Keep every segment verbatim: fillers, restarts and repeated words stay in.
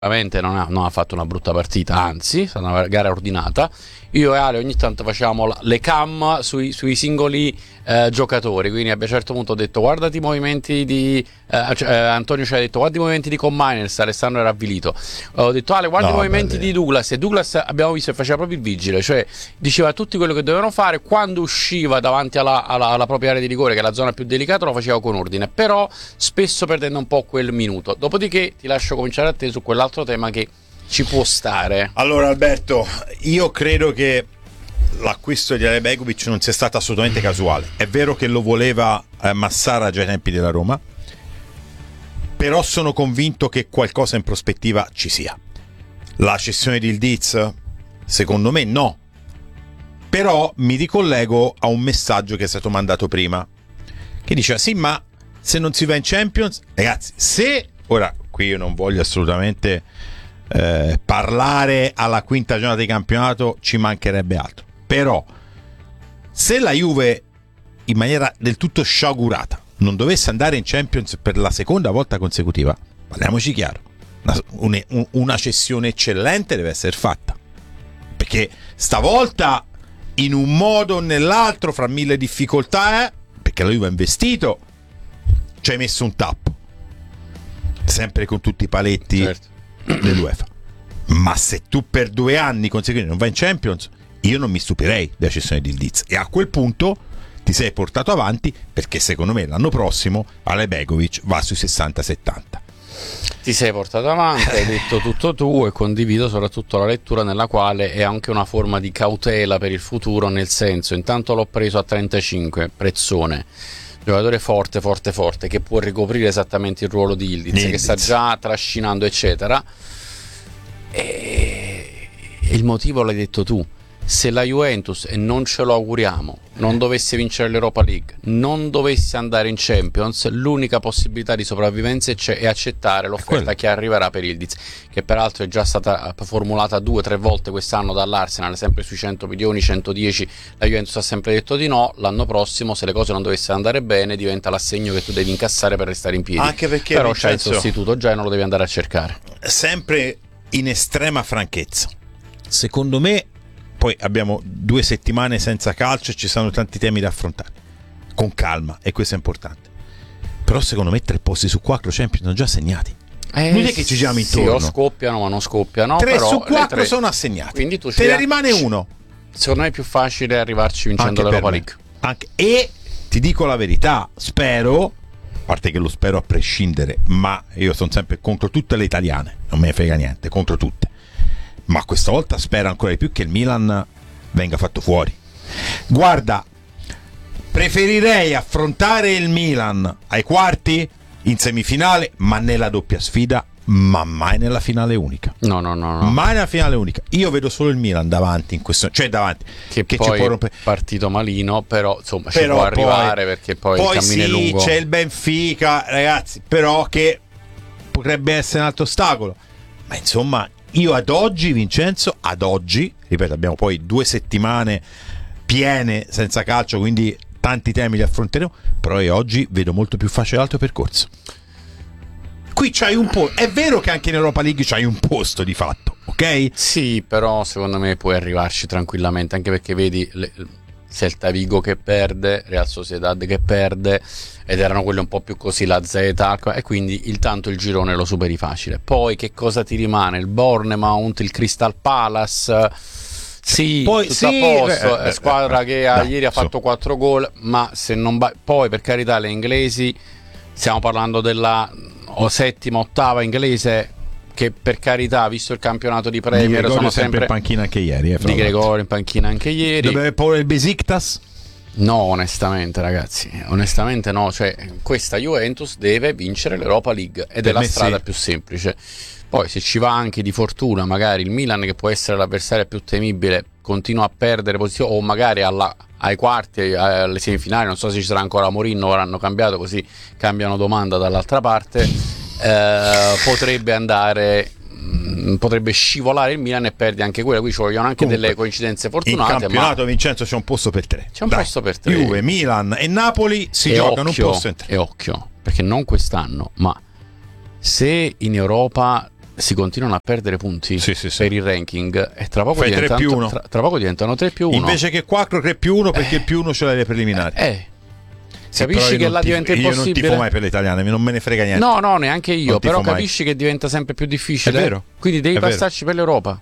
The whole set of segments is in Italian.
Veramente non ha, non ha fatto una brutta partita, anzi è stata una gara ordinata. Io e Ale ogni tanto facevamo la, le cam sui, sui singoli eh, giocatori, quindi a un certo punto ho detto guardati i movimenti di eh, cioè, eh, Antonio ci ha detto guarda i movimenti di Cominers, Alessandro era avvilito, ho detto Ale guarda no, i movimenti beh, di Douglas, e Douglas abbiamo visto che faceva proprio il vigile, cioè diceva tutti quello che dovevano fare, quando usciva davanti alla, alla, alla propria area di rigore, che è la zona più delicata, lo faceva con ordine, però spesso perdendo un po' quel minuto. Dopodiché ti lascio cominciare a te su quell'altro tema che ci può stare. Allora Alberto, io credo che l'acquisto di Ale Begovic non sia stato assolutamente casuale. È vero che lo voleva eh, Massara già ai tempi della Roma, però sono convinto che qualcosa in prospettiva ci sia. La cessione di Yildiz? Secondo me no, però mi ricollego a un messaggio che è stato mandato prima, che diceva sì, ma se non si va in Champions, ragazzi, se ora qui io non voglio assolutamente eh, parlare alla quinta giornata di campionato, ci mancherebbe altro, però se la Juve in maniera del tutto sciagurata non dovesse andare in Champions per la seconda volta consecutiva, parliamoci chiaro, una, una cessione eccellente deve essere fatta, perché stavolta in un modo o nell'altro, fra mille difficoltà, eh, perché la Juve ha investito, ci hai messo un tappo, sempre con tutti i paletti, certo, dell'UEFA. Ma se tu per due anni consecutivi non vai in Champions, io non mi stupirei della cessione di Yildiz, e a quel punto ti sei portato avanti, perché secondo me l'anno prossimo Ale Begovic va sui sessanta settanta. Ti sei portato avanti, hai detto tutto tu, e condivido soprattutto la lettura nella quale è anche una forma di cautela per il futuro, nel senso, intanto l'ho preso a trentacinque, prezzone, giocatore forte, forte, forte, che può ricoprire esattamente il ruolo di Yildiz, Yildiz. che sta già trascinando, eccetera. E il motivo l'hai detto tu. Se la Juventus, e non ce lo auguriamo, non dovesse vincere l'Europa League, non dovesse andare in Champions, l'unica possibilità di sopravvivenza è accettare l'offerta che arriverà per Yildiz, che peraltro è già stata formulata due o tre volte quest'anno dall'Arsenal, sempre sui cento milioni, centodieci. La Juventus ha sempre detto di no. L'anno prossimo, se le cose non dovessero andare bene, diventa l'assegno che tu devi incassare per restare in piedi. Anche perché però c'è il sostituto già e non lo devi andare a cercare. Sempre in estrema franchezza, secondo me, poi abbiamo due settimane senza calcio e ci sono tanti temi da affrontare con calma, e questo è importante, però secondo me tre posti su quattro Champions sono già assegnati, eh, non è che ci giriamo intorno, sì, o scoppiano ma non scoppiano, tre però su quattro tre... sono assegnati, quindi tu te ne rimane uno. Secondo me è più facile arrivarci vincendo l'Europa League. Anche, e ti dico la verità, spero, a parte che lo spero a prescindere, ma io sono sempre contro tutte le italiane, non me ne frega niente, contro tutte, ma questa volta spero ancora di più che il Milan venga fatto fuori. Guarda, preferirei affrontare il Milan ai quarti, in semifinale, ma nella doppia sfida, ma mai nella finale unica. No, no, no, no. Mai nella finale unica. Io vedo solo il Milan davanti in questo, cioè davanti, che, che poi ci può rompere. Partito malino, però insomma però ci può arrivare, poi, perché poi, poi il cammino sì, è lungo. C'è il Benfica, ragazzi, però che potrebbe essere un altro ostacolo. Ma insomma, io ad oggi, Vincenzo, ad oggi, ripeto, abbiamo poi due settimane piene senza calcio, quindi tanti temi li affronteremo, però io oggi vedo molto più facile l'altro percorso. Qui c'hai un posto, è vero che anche in Europa League c'hai un posto di fatto, ok? Sì, però secondo me puoi arrivarci tranquillamente, anche perché vedi le, Celta Vigo che perde, Real Sociedad che perde, ed erano quelle un po' più così, la Z, e quindi il tanto il girone lo superi facile. Poi che cosa ti rimane? Il Bournemouth, il Crystal Palace, sì, poi, tutto sì, a posto, eh, squadra eh, che ha, dai, ieri ha fatto so. quattro gol, ma se non ba- poi per carità le inglesi, stiamo parlando della o settima, ottava inglese, che per carità, visto il campionato di Premier, sono sempre, sempre in panchina anche ieri, eh, Di Gregorio in panchina anche ieri. Dove aveva paura il Besiktas? No, onestamente ragazzi, onestamente no, cioè questa Juventus deve vincere l'Europa League ed Per è la strada sì. più semplice. Poi se ci va anche di fortuna, magari il Milan, che può essere l'avversario più temibile, continua a perdere posizione, o magari alla, ai quarti, alle semifinali, non so se ci sarà ancora Mourinho, ora hanno cambiato, così cambiano domanda dall'altra parte, eh, potrebbe andare, mh, potrebbe scivolare il Milan e perde anche quella. Qui ci vogliono anche Comunque, delle coincidenze fortunate. In campionato, ma Vincenzo, c'è un posto per tre. C'è un Dai. posto per tre. Juve, Milan e Napoli si e giocano occhio, un posto in tre. E occhio, perché non quest'anno, ma se in Europa si continuano a perdere punti Sì, sì, sì. per il ranking e tra poco, Fai tre diventano, più uno. tra, tra poco diventano tre più uno. Invece che quattro, tre più uno, perché il più uno ce l'hai le preliminari. Eh, Sì, però capisci io che non là tifo- diventa Io non impossibile? tifo mai per le italiane, non me ne frega niente. No, no, neanche io, Non tifo però mai. capisci che diventa sempre più difficile. È vero. Quindi devi È vero. passarci per l'Europa.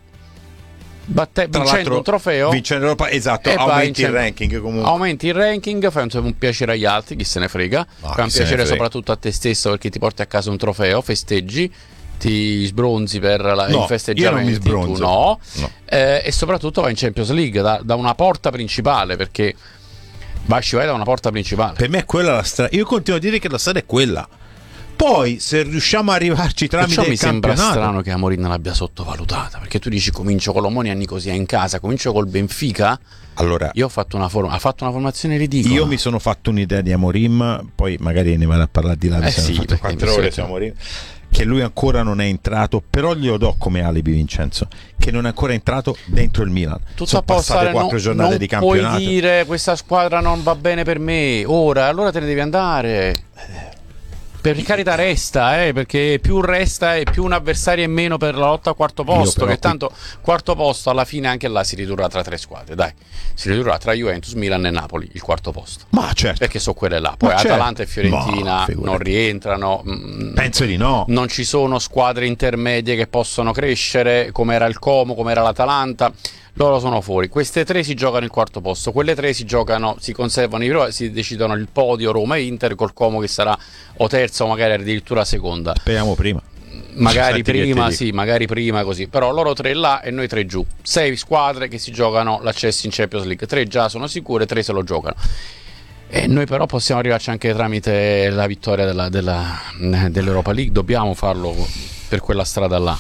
Batte- Tra vincendo l'altro, un trofeo, vincendo l'Europa, esatto, e vai aumenti il in- ranking comunque. aumenti il ranking, fai un, un piacere agli altri, chi se ne frega, No, fai un chi se ne piacere frega. soprattutto a te stesso perché ti porti a casa un trofeo, festeggi, ti sbronzi per la, No, i festeggiamenti, io non mi sbronzo. tu no, No. Eh, e soprattutto vai in Champions League da, da una porta principale, perché vai, ci vai da una porta principale. Per me è quella la strada. Io continuo a dire che la strada è quella. Poi, se riusciamo a arrivarci tramite Perciò mi il sembra campionato, strano che Amorim l'abbia sottovalutata, perché tu dici comincio con l'Omonia Nicosia in casa, comincio col Benfica. allora, Io ho fatto una forma, ha fatto una formazione ridicola. io mi sono fatto un'idea di Amorim, poi magari ne vado a parlare di là, Eh se ne sì, ho fatto perché quattro mi ore sento- su Amorim, che lui ancora non è entrato, però glielo do come alibi, Vincenzo, che non è ancora entrato dentro il Milan. Tutto Sono a posto, passate Ale, quattro non, giornate non di campionato. puoi dire questa squadra non va bene per me ora, allora te ne devi andare. Per carità resta, eh, perché più resta e più un avversario in meno per la lotta al quarto posto, però che qui- tanto quarto posto alla fine anche là si ridurrà tra tre squadre, dai. Si ridurrà tra Juventus, Milan e Napoli il quarto posto. Ma certo, Perché sono quelle là. Poi Ma certo. Atalanta e Fiorentina Ma figurati. non rientrano. mm, penso di no. Non ci sono squadre intermedie che possono crescere, come era il Como, come era l'Atalanta. Loro sono fuori. Queste tre si giocano il quarto posto. Quelle tre si giocano, si conservano i pro- si decidono il podio Roma e Inter, col Como che sarà o terza o magari addirittura seconda. Speriamo prima. Magari Senti che prima, ti sì, magari prima così. Però loro tre là e noi tre giù. Sei squadre che si giocano l'accesso in Champions League. Tre già sono sicure, tre se lo giocano. E noi però possiamo arrivarci anche tramite la vittoria della, della, dell'Europa League. Dobbiamo farlo per quella strada là.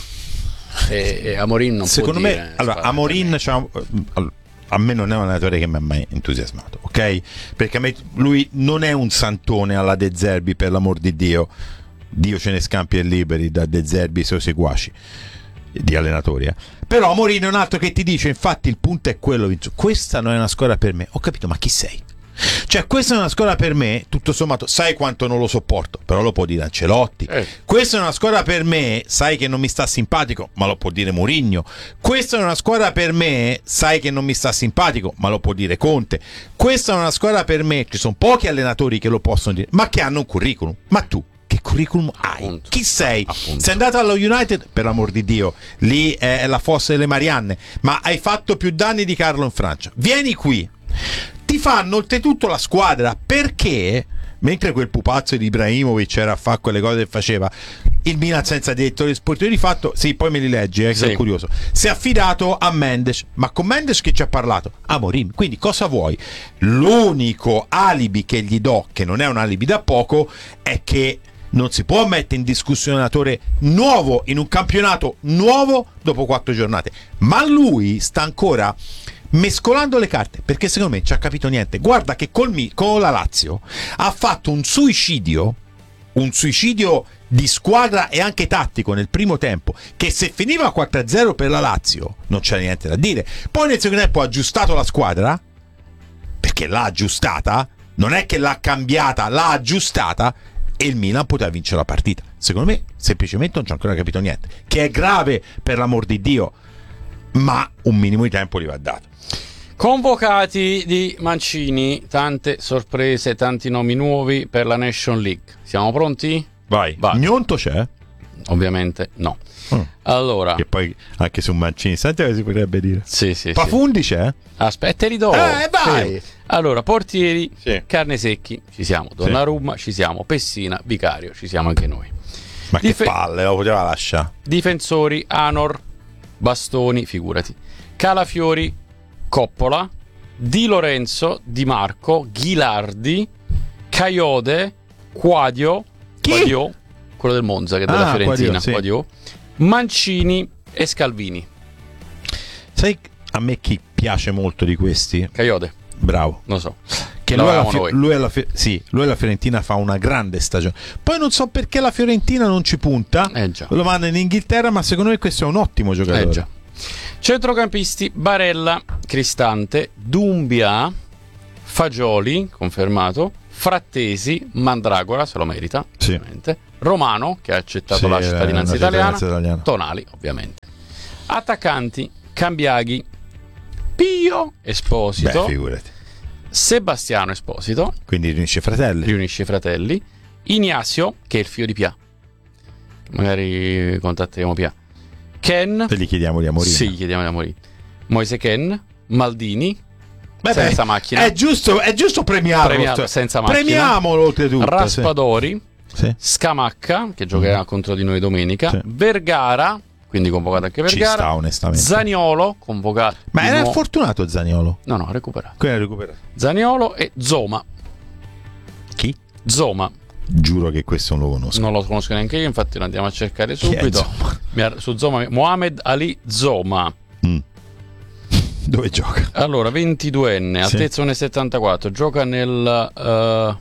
E, e Amorim non Secondo può me, dire, allora, squadra Amorim, per c'ha- allora, a me non è un allenatore che mi ha mai entusiasmato, ok? Perché a me, lui non è un santone alla De Zerbi, per l'amor di Dio. Dio ce ne scampi e liberi da De Zerbi e suoi seguaci di allenatori, eh. Però Amorim è un altro che ti dice, infatti il punto è quello, Vincenzo, questa non è una squadra per me. Ho capito, ma chi sei? Cioè, questa è una squadra per me, tutto sommato, sai quanto non lo sopporto, però lo può dire Ancelotti. Eh. Questa è una squadra per me, sai che non mi sta simpatico, ma lo può dire Mourinho. Questa è una squadra per me, sai che non mi sta simpatico, ma lo può dire Conte. Questa è una squadra per me, ci sono pochi allenatori che lo possono dire, ma che hanno un curriculum. Ma tu che curriculum hai? Appunto. Chi sei? Appunto. Sei andato allo United, per l'amor di Dio, lì è la fossa delle Marianne, ma hai fatto più danni di Carlo in Francia. Vieni qui, ti fanno oltretutto la squadra, perché mentre quel pupazzo di Ibrahimovic era a fare quelle cose che faceva, il Milan senza direttori sportivi di fatto, sì, poi me li leggi, eh, che Sì. sono curioso, si è affidato a Mendes, ma con Mendes che ci ha parlato? Amorim. Quindi cosa vuoi? L'unico alibi che gli do, che non è un alibi da poco, è che non si può mettere in discussione un allenatore nuovo in un campionato nuovo dopo quattro giornate, ma lui sta ancora mescolando le carte, perché secondo me ci ha capito niente. Guarda che col Mi- con la Lazio ha fatto un suicidio, un suicidio di squadra e anche tattico nel primo tempo, che se finiva quattro a zero per la Lazio non c'era niente da dire. Poi nel secondo tempo ha aggiustato la squadra, perché l'ha aggiustata, non è che l'ha cambiata, l'ha aggiustata, e il Milan poteva vincere la partita. Secondo me semplicemente non ci ha ancora capito niente, che è grave, per l'amor di Dio, ma un minimo di tempo gli va dato. Convocati di Mancini, tante sorprese, tanti nomi nuovi per la Nation League. Siamo pronti? Vai, Vai. Gnonto c'è? Ovviamente no. Mm. Allora, Che poi anche su Mancini, senti cosa si potrebbe dire? sì, sì, sì. Pafundi c'è? Aspetta, li do. Eh, vai! Sì. Allora, portieri, Sì. Carne Secchi, ci siamo. Donnarumma, ci siamo. Pessina, Vicario, ci siamo anche noi. Ma Dife- che palle, lo poteva lasciare. Difensori, Anor, Bastoni, figurati. Calafiori, Coppola, Di Lorenzo, Di Marco, Ghilardi, Caiode, Quadio, Chi? Quadio, quello del Monza che è della Ah, Fiorentina, Quadio, sì. Quadio, Mancini e Scalvini. Sai a me chi piace molto di questi? Caiode, Bravo. non so. Che lui alla, L'avevamo Fi- noi. lui, alla Fi- sì, lui alla Fiorentina fa una grande stagione. Poi non so perché la Fiorentina non ci punta. Eh già. Lo manda in Inghilterra, ma secondo me questo è un ottimo giocatore. Eh già. Centrocampisti, Barella, Cristante, Dumbia, Fagioli, confermato, Frattesi, Mandragora, se lo merita, Sì. ovviamente, Romano, che ha accettato Sì, la cittadinanza la italiana, cittadinanza italiana. Tonali ovviamente. Attaccanti: Cambiaghi, Pio Esposito, Beh, figurati. Sebastiano Esposito, Quindi riunisce fratelli. riunisce i fratelli, Ignazio, che è il figlio di Pia, magari contatteremo Pia, Ken, E gli chiediamo di amorire. sì, chiediamo di amore, Moise Ken, Maldini, Beh, senza beh, macchina, È giusto, è giusto premiarlo. Premiarlo senza macchina. Premiamolo oltretutto. Raspadori, Sì. Sì. Scamacca, che giocherà contro di noi domenica, Sì. Vergara, quindi convocato anche Ci Vergara, sta, onestamente. Zaniolo, convocato. Ma di era nuovo- fortunato Zaniolo. No, no, recuperato. Quello è recuperato. Zaniolo e Zoma. Chi? Zoma, Giuro che questo non lo conosco. non lo conosco neanche io, infatti lo andiamo a cercare Chi è subito. Zoma? Mi ha- Su Zoma, Mohamed Ali Zoma. Mm. Dove gioca? Allora, ventiduenne, Sì. altezza uno virgola settantaquattro, gioca nel uh,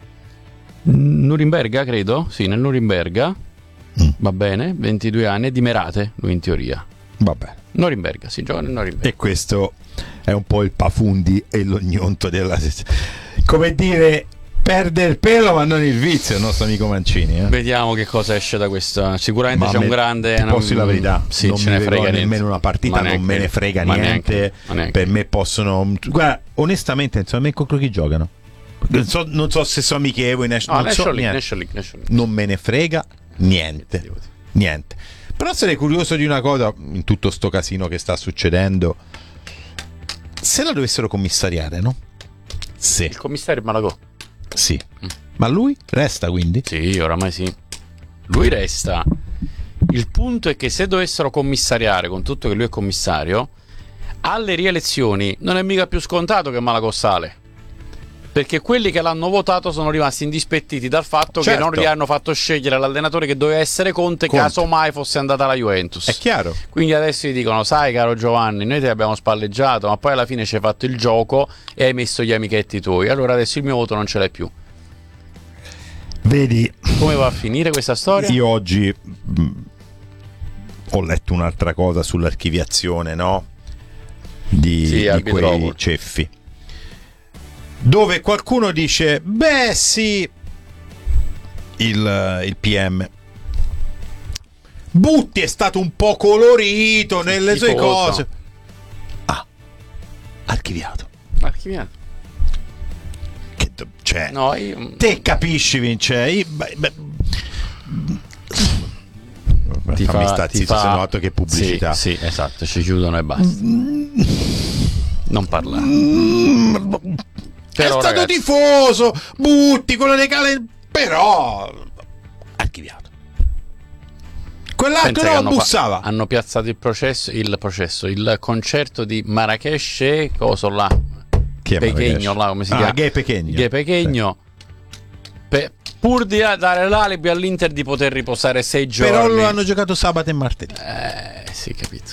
Norimberga, credo. Sì, nel Norimberga. Mm. Va bene, ventidue anni, è di Merate, lui in teoria. Vabbè. Norimberga, si gioca nel Norimberga. E questo è un po' il Pafundi e l'ognonto della... Come dire, perde il pelo ma non il vizio, il nostro amico Mancini. Eh? Vediamo che cosa esce da questa. Sicuramente Ma c'è me- un grande. ti non- posso dire la verità, sì, non ce mi ne frega vedo niente. nemmeno una partita, Ma non neanche me ne io. frega Ma niente. neanche- ma neanche Per io. me possono... Guarda, onestamente, insomma, me contro chi giocano? Non so, non so se sono amichevoli, No, non so National League, niente. National League, National League. Non me ne frega niente. Niente. Però sarei curioso di una cosa in tutto sto casino che sta succedendo. Se la dovessero commissariare, no? Sì. Il commissario Malagò. Sì. Ma lui resta quindi? Sì, oramai sì. Lui resta. Il punto è che se dovessero commissariare, con tutto che lui è commissario, alle rielezioni non è mica più scontato che Malagò sale. Perché quelli che l'hanno votato sono rimasti indispettiti dal fatto Certo. che non gli hanno fatto scegliere l'allenatore che doveva essere Conte, Conte. caso mai fosse andata alla Juventus. È chiaro. Quindi adesso gli dicono: sai, caro Giovanni, noi ti abbiamo spalleggiato, ma poi alla fine ci hai fatto il gioco e hai messo gli amichetti tuoi. Allora adesso il mio voto non ce l'hai più. Vedi, Come va a finire questa storia? io oggi mh, ho letto un'altra cosa sull'archiviazione, no? Di, Sì, di arbitro quei Howard. ceffi. Dove qualcuno dice, beh sì, il, il P M Butti è stato un po' colorito nelle sue Tifoso. cose. Ah, archiviato. Archiviato. Che, cioè, No, io... te capisci, Vince? Io- beh, beh, ti fammi fa- sta ti zitto, fa- se no altro che pubblicità. Sì, sì, esatto, ci chiudono e basta. Non parlare. È Però, stato ragazzi, tifoso, Butti, quello dei cale, però archiviato. Quell'altro pensa che no, hanno, fa- bussava. hanno piazzato il processo, il processo, il concerto di Marrakesh, coso là, Chi è Pechegno Marrakesh? là, come si Ah, chiama? Gay Pechegno. Gay Pechegno. Pe- pur di dare l'alibi all'Inter di poter riposare sei giorni. Però lo hanno giocato sabato e martedì. Eh, sì, capito.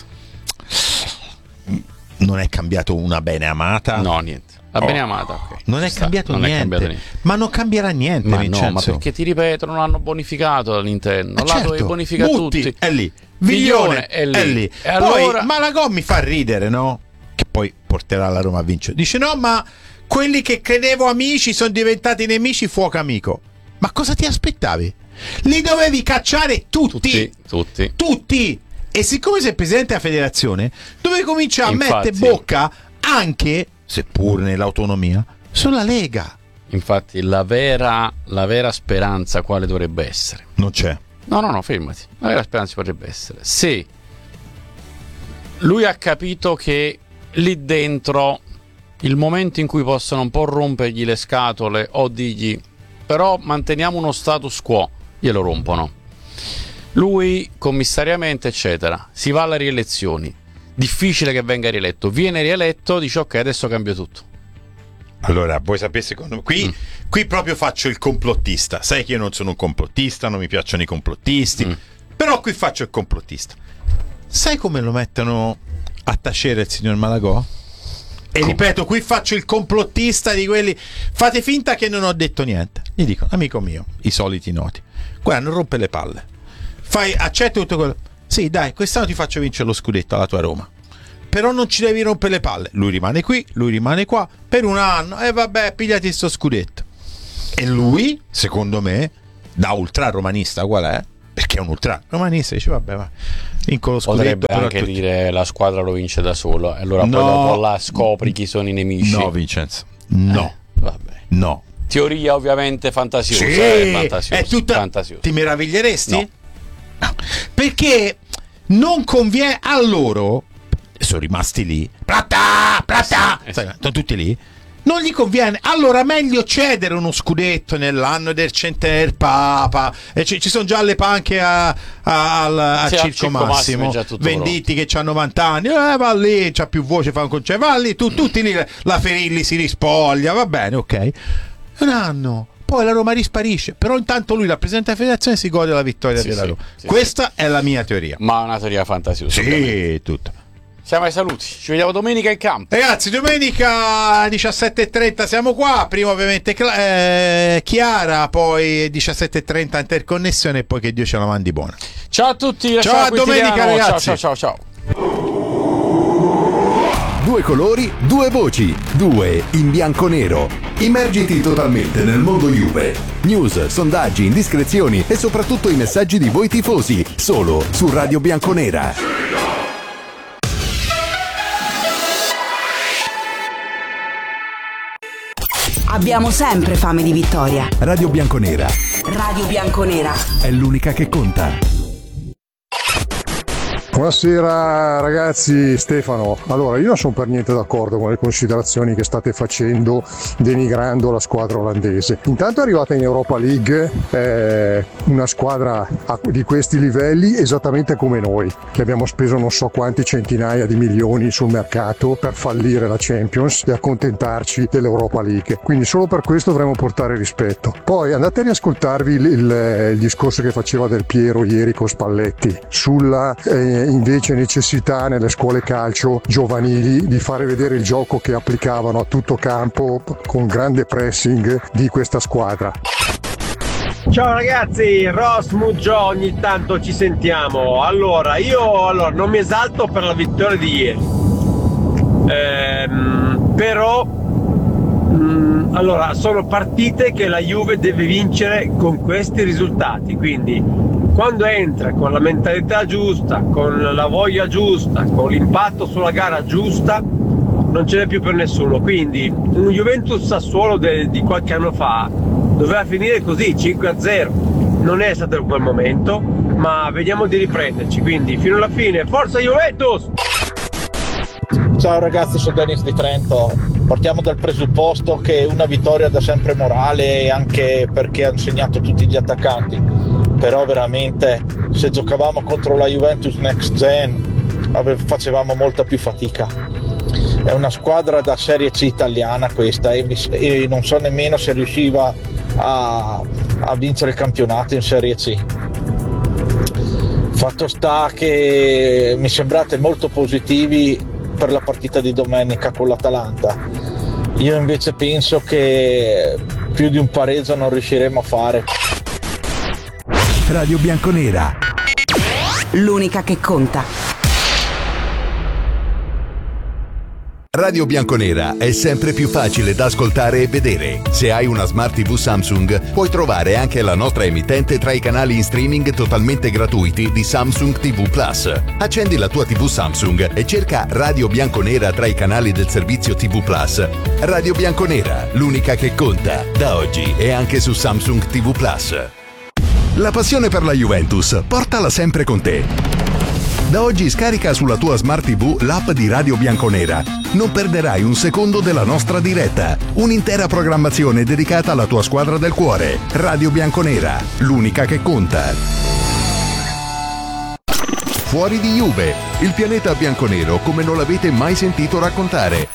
Non è cambiato una bene amata. No, niente. Va Oh. bene amata, ok. Non è Ci sta. cambiato Non niente. è cambiato niente. Ma non cambierà niente, Ma Vincenzo. no, ma perché ti ripeto, non hanno bonificato dall'interno. Eh, Là certo. dove bonifica Butti tutti. è lì. Viglione Viglione è lì. è lì. E Poi allora- Malagò mi fa ridere, no? Che poi porterà la Roma a vincere. Dice no, ma quelli che credevo amici sono diventati nemici, fuoco amico. Ma cosa ti aspettavi? Li dovevi cacciare tutti. Tutti, tutti. Tutti. E siccome sei presidente della federazione, dovevi cominciare a Infatti. mettere bocca anche, seppur nell'autonomia, sulla Lega. Infatti la vera, la vera speranza quale dovrebbe essere? Non c'è. No, no, no, fermati. La vera speranza potrebbe essere se lui ha capito che lì dentro il momento in cui possono un po' rompergli le scatole o dirgli però manteniamo uno status quo, glielo rompono. Lui commissariamente eccetera, si va alle rielezioni, difficile che venga rieletto, viene rieletto, dice ok, adesso cambio tutto. Allora, vuoi sapere secondo me? Qui, Mm. qui proprio faccio il complottista. Sai che io non sono un complottista, non mi piacciono i complottisti. Mm. Però qui faccio il complottista. Sai come lo mettono a tacere il signor Malagò? E Come? ripeto, qui faccio il complottista di quelli. Fate finta che non ho detto niente. Gli dico, amico mio, i soliti noti. Guarda, non rompe le palle. Fai, accetta tutto quello. Sì, dai, quest'anno ti faccio vincere lo scudetto alla tua Roma. Però non ci devi rompere le palle. Lui rimane qui, lui rimane qua per un anno. E vabbè, pigliati sto scudetto. E lui, secondo me, da ultra romanista qual è? Perché è un ultra romanista, dice vabbè, va, vinco lo scudetto. Potrebbe però anche tutti... dire la squadra lo vince da solo, e allora no, poi dopo là scopri chi sono i nemici. No, Vincenzo, no, eh, vabbè. no. Teoria ovviamente fantasiosa, Sì, è fantasiosa, è tutta... fantasiosa. Ti meraviglieresti? No. No. Perché non conviene a loro, sono rimasti lì, plata, plata, eh sì, eh sì. sono tutti lì. Non gli conviene, allora meglio cedere uno scudetto nell'anno del centenario del Papa, e ci, ci sono già le panche a, a, al, a sì, Circo, Circo Massimo, Massimo, Venditti che hanno novanta anni, eh, va lì, c'ha più voce, fa un concerto, va lì, tu, tutti lì, la Ferilli si rispoglia, va bene, ok. Un anno, poi la Roma risparisce, però intanto lui rappresenta la federazione e si gode la vittoria sì, della sì, Roma. sì, Questa sì. è la mia teoria. Ma è una teoria fantasiosa. Sì, tutta. Siamo ai saluti, ci vediamo domenica in campo. Ragazzi, domenica diciassette e trenta siamo qua. Prima ovviamente eh, Chiara, poi diciassette e trenta interconnessione, e poi che Dio ce la mandi buona. Ciao a tutti, ciao, a domenica ragazzi. Ciao ciao ciao ciao. Due colori, due voci, due in bianco-nero. Immergiti totalmente nel mondo Juve. News, sondaggi, indiscrezioni e soprattutto i messaggi di voi tifosi, solo su Radio Bianconera. Abbiamo sempre fame di vittoria. Radio Bianconera. Radio Bianconera è l'unica che conta. Buonasera ragazzi, Stefano. Allora, io non sono per niente d'accordo con le considerazioni che state facendo denigrando la squadra olandese. Intanto è arrivata in Europa League eh, una squadra di questi livelli esattamente come noi, che abbiamo speso non so quanti centinaia di milioni sul mercato per fallire la Champions e accontentarci dell'Europa League. Quindi solo per questo dovremmo portare rispetto. Poi andate a riascoltarvi il, il, il discorso che faceva Del Piero ieri con Spalletti sulla eh, invece necessità nelle scuole calcio giovanili di fare vedere il gioco che applicavano a tutto campo con grande pressing di questa squadra. Ciao ragazzi, Ross Muggio, ogni tanto ci sentiamo. Allora, io allora, non mi esalto per la vittoria di ieri, ehm, però mh, allora, sono partite che la Juve deve vincere con questi risultati, quindi quando entra con la mentalità giusta, con la voglia giusta, con l'impatto sulla gara giusta, non ce n'è più per nessuno. Quindi un Juventus Sassuolo de, di qualche anno fa doveva finire così, cinque a zero. Non è stato quel momento, ma vediamo di riprenderci. Quindi fino alla fine, forza Juventus! Ciao ragazzi, sono Dennis di Trento. Partiamo dal presupposto che una vittoria dà sempre morale, anche perché hanno segnato tutti gli attaccanti. Però veramente se giocavamo contro la Juventus Next Gen facevamo molta più fatica. È una squadra da Serie C italiana questa, e, e non so nemmeno se riusciva a, a vincere il campionato in Serie C. Fatto sta che mi sembrate molto positivi per la partita di domenica con l'Atalanta. Io invece penso che più di un pareggio non riusciremo a fare. Radio Bianconera, l'unica che conta. Radio Bianconera è sempre più facile da ascoltare e vedere. Se hai una Smart tivù Samsung, puoi trovare anche la nostra emittente tra i canali in streaming totalmente gratuiti di Samsung tivù Plus. Accendi la tua tivù Samsung e cerca Radio Bianconera tra i canali del servizio tivù Plus. Radio Bianconera, l'unica che conta, da oggi e anche su Samsung tivù Plus. La passione per la Juventus, portala sempre con te. Da oggi scarica sulla tua Smart tivù l'app di Radio Bianconera. Non perderai un secondo della nostra diretta. Un'intera programmazione dedicata alla tua squadra del cuore. Radio Bianconera, l'unica che conta. Fuori di Juve, il pianeta bianconero come non l'avete mai sentito raccontare.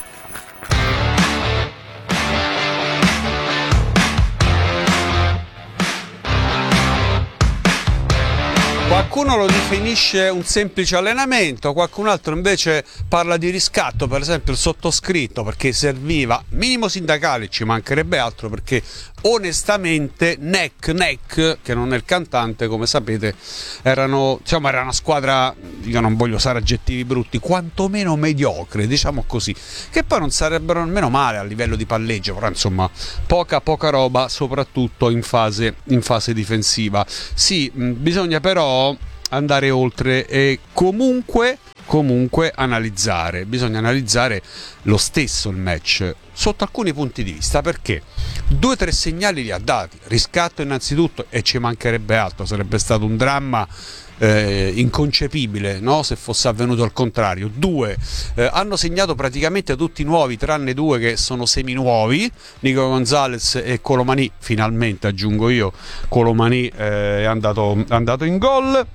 Qualcuno lo definisce un semplice allenamento, qualcun altro invece parla di riscatto, per esempio il sottoscritto, perché serviva minimo sindacale, ci mancherebbe altro, perché onestamente Neck Neck, che non è il cantante come sapete, erano, diciamo, era una squadra, io non voglio usare aggettivi brutti, quantomeno mediocre, diciamo così, che poi non sarebbero nemmeno male a livello di palleggio, però insomma poca poca roba, soprattutto in fase, in fase difensiva. Sì, mh, bisogna però andare oltre e comunque comunque analizzare, bisogna analizzare lo stesso il match sotto alcuni punti di vista, perché due o tre segnali li ha dati. Riscatto innanzitutto, e ci mancherebbe altro, sarebbe stato un dramma eh, inconcepibile, no? Se fosse avvenuto al contrario. Due, eh, hanno segnato praticamente tutti nuovi tranne due che sono seminuovi, Nico Gonzalez e Colomani, finalmente aggiungo io, Colomani eh, è andato, è andato in gol.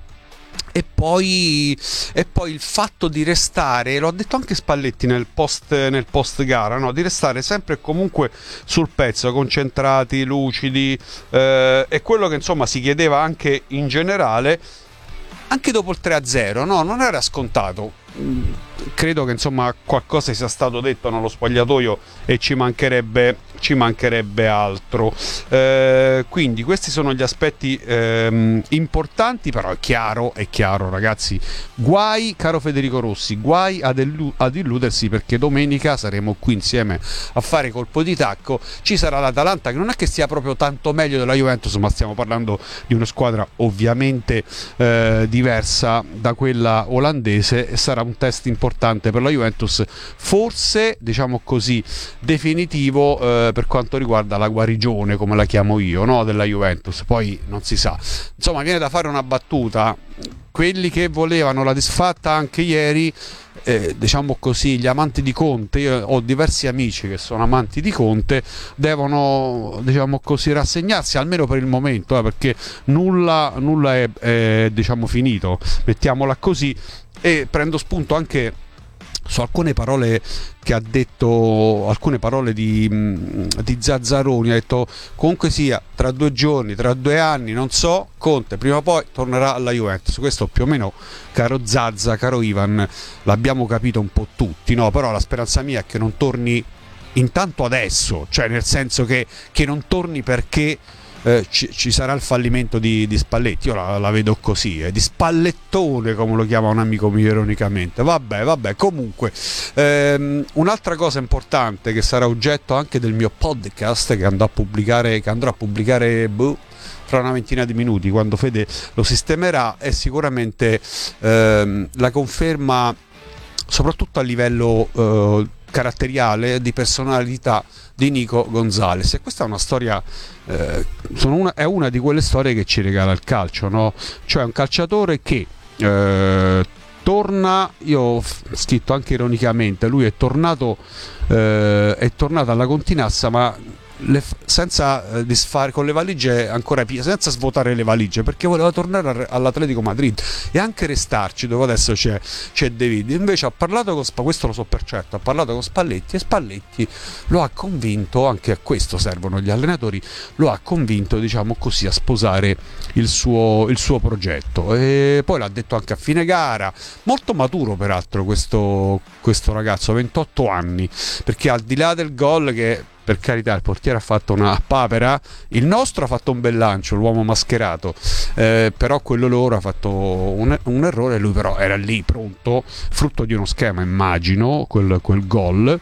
E poi, e poi il fatto di restare, lo ha detto anche Spalletti nel post, nel post gara, no? Di restare sempre e comunque sul pezzo, concentrati, lucidi, eh, è quello che insomma si chiedeva anche in generale, anche dopo il tre a zero, no? Non era scontato. Credo che insomma qualcosa sia stato detto nello spogliatoio e ci mancherebbe, ci mancherebbe altro. Eh, quindi questi sono gli aspetti ehm, importanti, però è chiaro, è chiaro ragazzi, guai, caro Federico Rossi, guai ad, illu- ad illudersi, perché domenica saremo qui insieme a fare colpo di tacco. Ci sarà l'Atalanta, che non è che sia proprio tanto meglio della Juventus, ma stiamo parlando di una squadra ovviamente eh, diversa da quella olandese, e sarà un test importante per la Juventus, forse diciamo così definitivo eh, per quanto riguarda la guarigione, come la chiamo io, no? Della Juventus. Poi non si sa, insomma viene da fare una battuta: quelli che volevano la disfatta anche ieri, eh, diciamo così, gli amanti di Conte, io ho diversi amici che sono amanti di Conte, devono, diciamo così, rassegnarsi almeno per il momento, eh, perché nulla, nulla è, è diciamo finito, mettiamola così. E prendo spunto anche su alcune parole che ha detto, alcune parole di, di Zazzaroni. Ha detto comunque sia, tra due giorni, tra due anni, non so, Conte prima o poi tornerà alla Juventus. Questo più o meno, caro Zazza, caro Ivan, l'abbiamo capito un po' tutti, no? Però la speranza mia è che non torni intanto adesso, cioè nel senso che, che non torni perché Eh, ci, ci sarà il fallimento di, di Spalletti. Io la, la vedo così, eh, di Spallettone, come lo chiama un amico mio ironicamente. Vabbè, vabbè, comunque ehm, un'altra cosa importante che sarà oggetto anche del mio podcast, che andrò a pubblicare, che andrò a pubblicare boh, fra una ventina di minuti, quando Fede lo sistemerà, è sicuramente ehm, la conferma, soprattutto a livello eh, caratteriale, di personalità di Nico Gonzalez. E questa è una storia, eh, sono una, è una di quelle storie che ci regala il calcio, no? Cioè un calciatore che eh, torna, io ho scritto anche ironicamente, lui è tornato eh, è tornato alla Continassa, ma le, senza eh, disfare, con le valigie ancora piene, senza svuotare le valigie, perché voleva tornare all'Atletico Madrid e anche restarci, dove adesso c'è, c'è De Viti. Invece ha parlato con Spalletti, questo lo so per certo, ha parlato con Spalletti e Spalletti lo ha convinto, anche a questo servono gli allenatori, lo ha convinto, diciamo così, a sposare il suo, il suo progetto. E poi l'ha detto anche a fine gara, molto maturo peraltro questo, questo ragazzo, ventotto anni, perché al di là del gol, che per carità il portiere ha fatto una papera, il nostro ha fatto un bel lancio, l'uomo mascherato, eh, però quello loro ha fatto un, un errore, lui però era lì pronto, frutto di uno schema, immagino, quel, quel gol.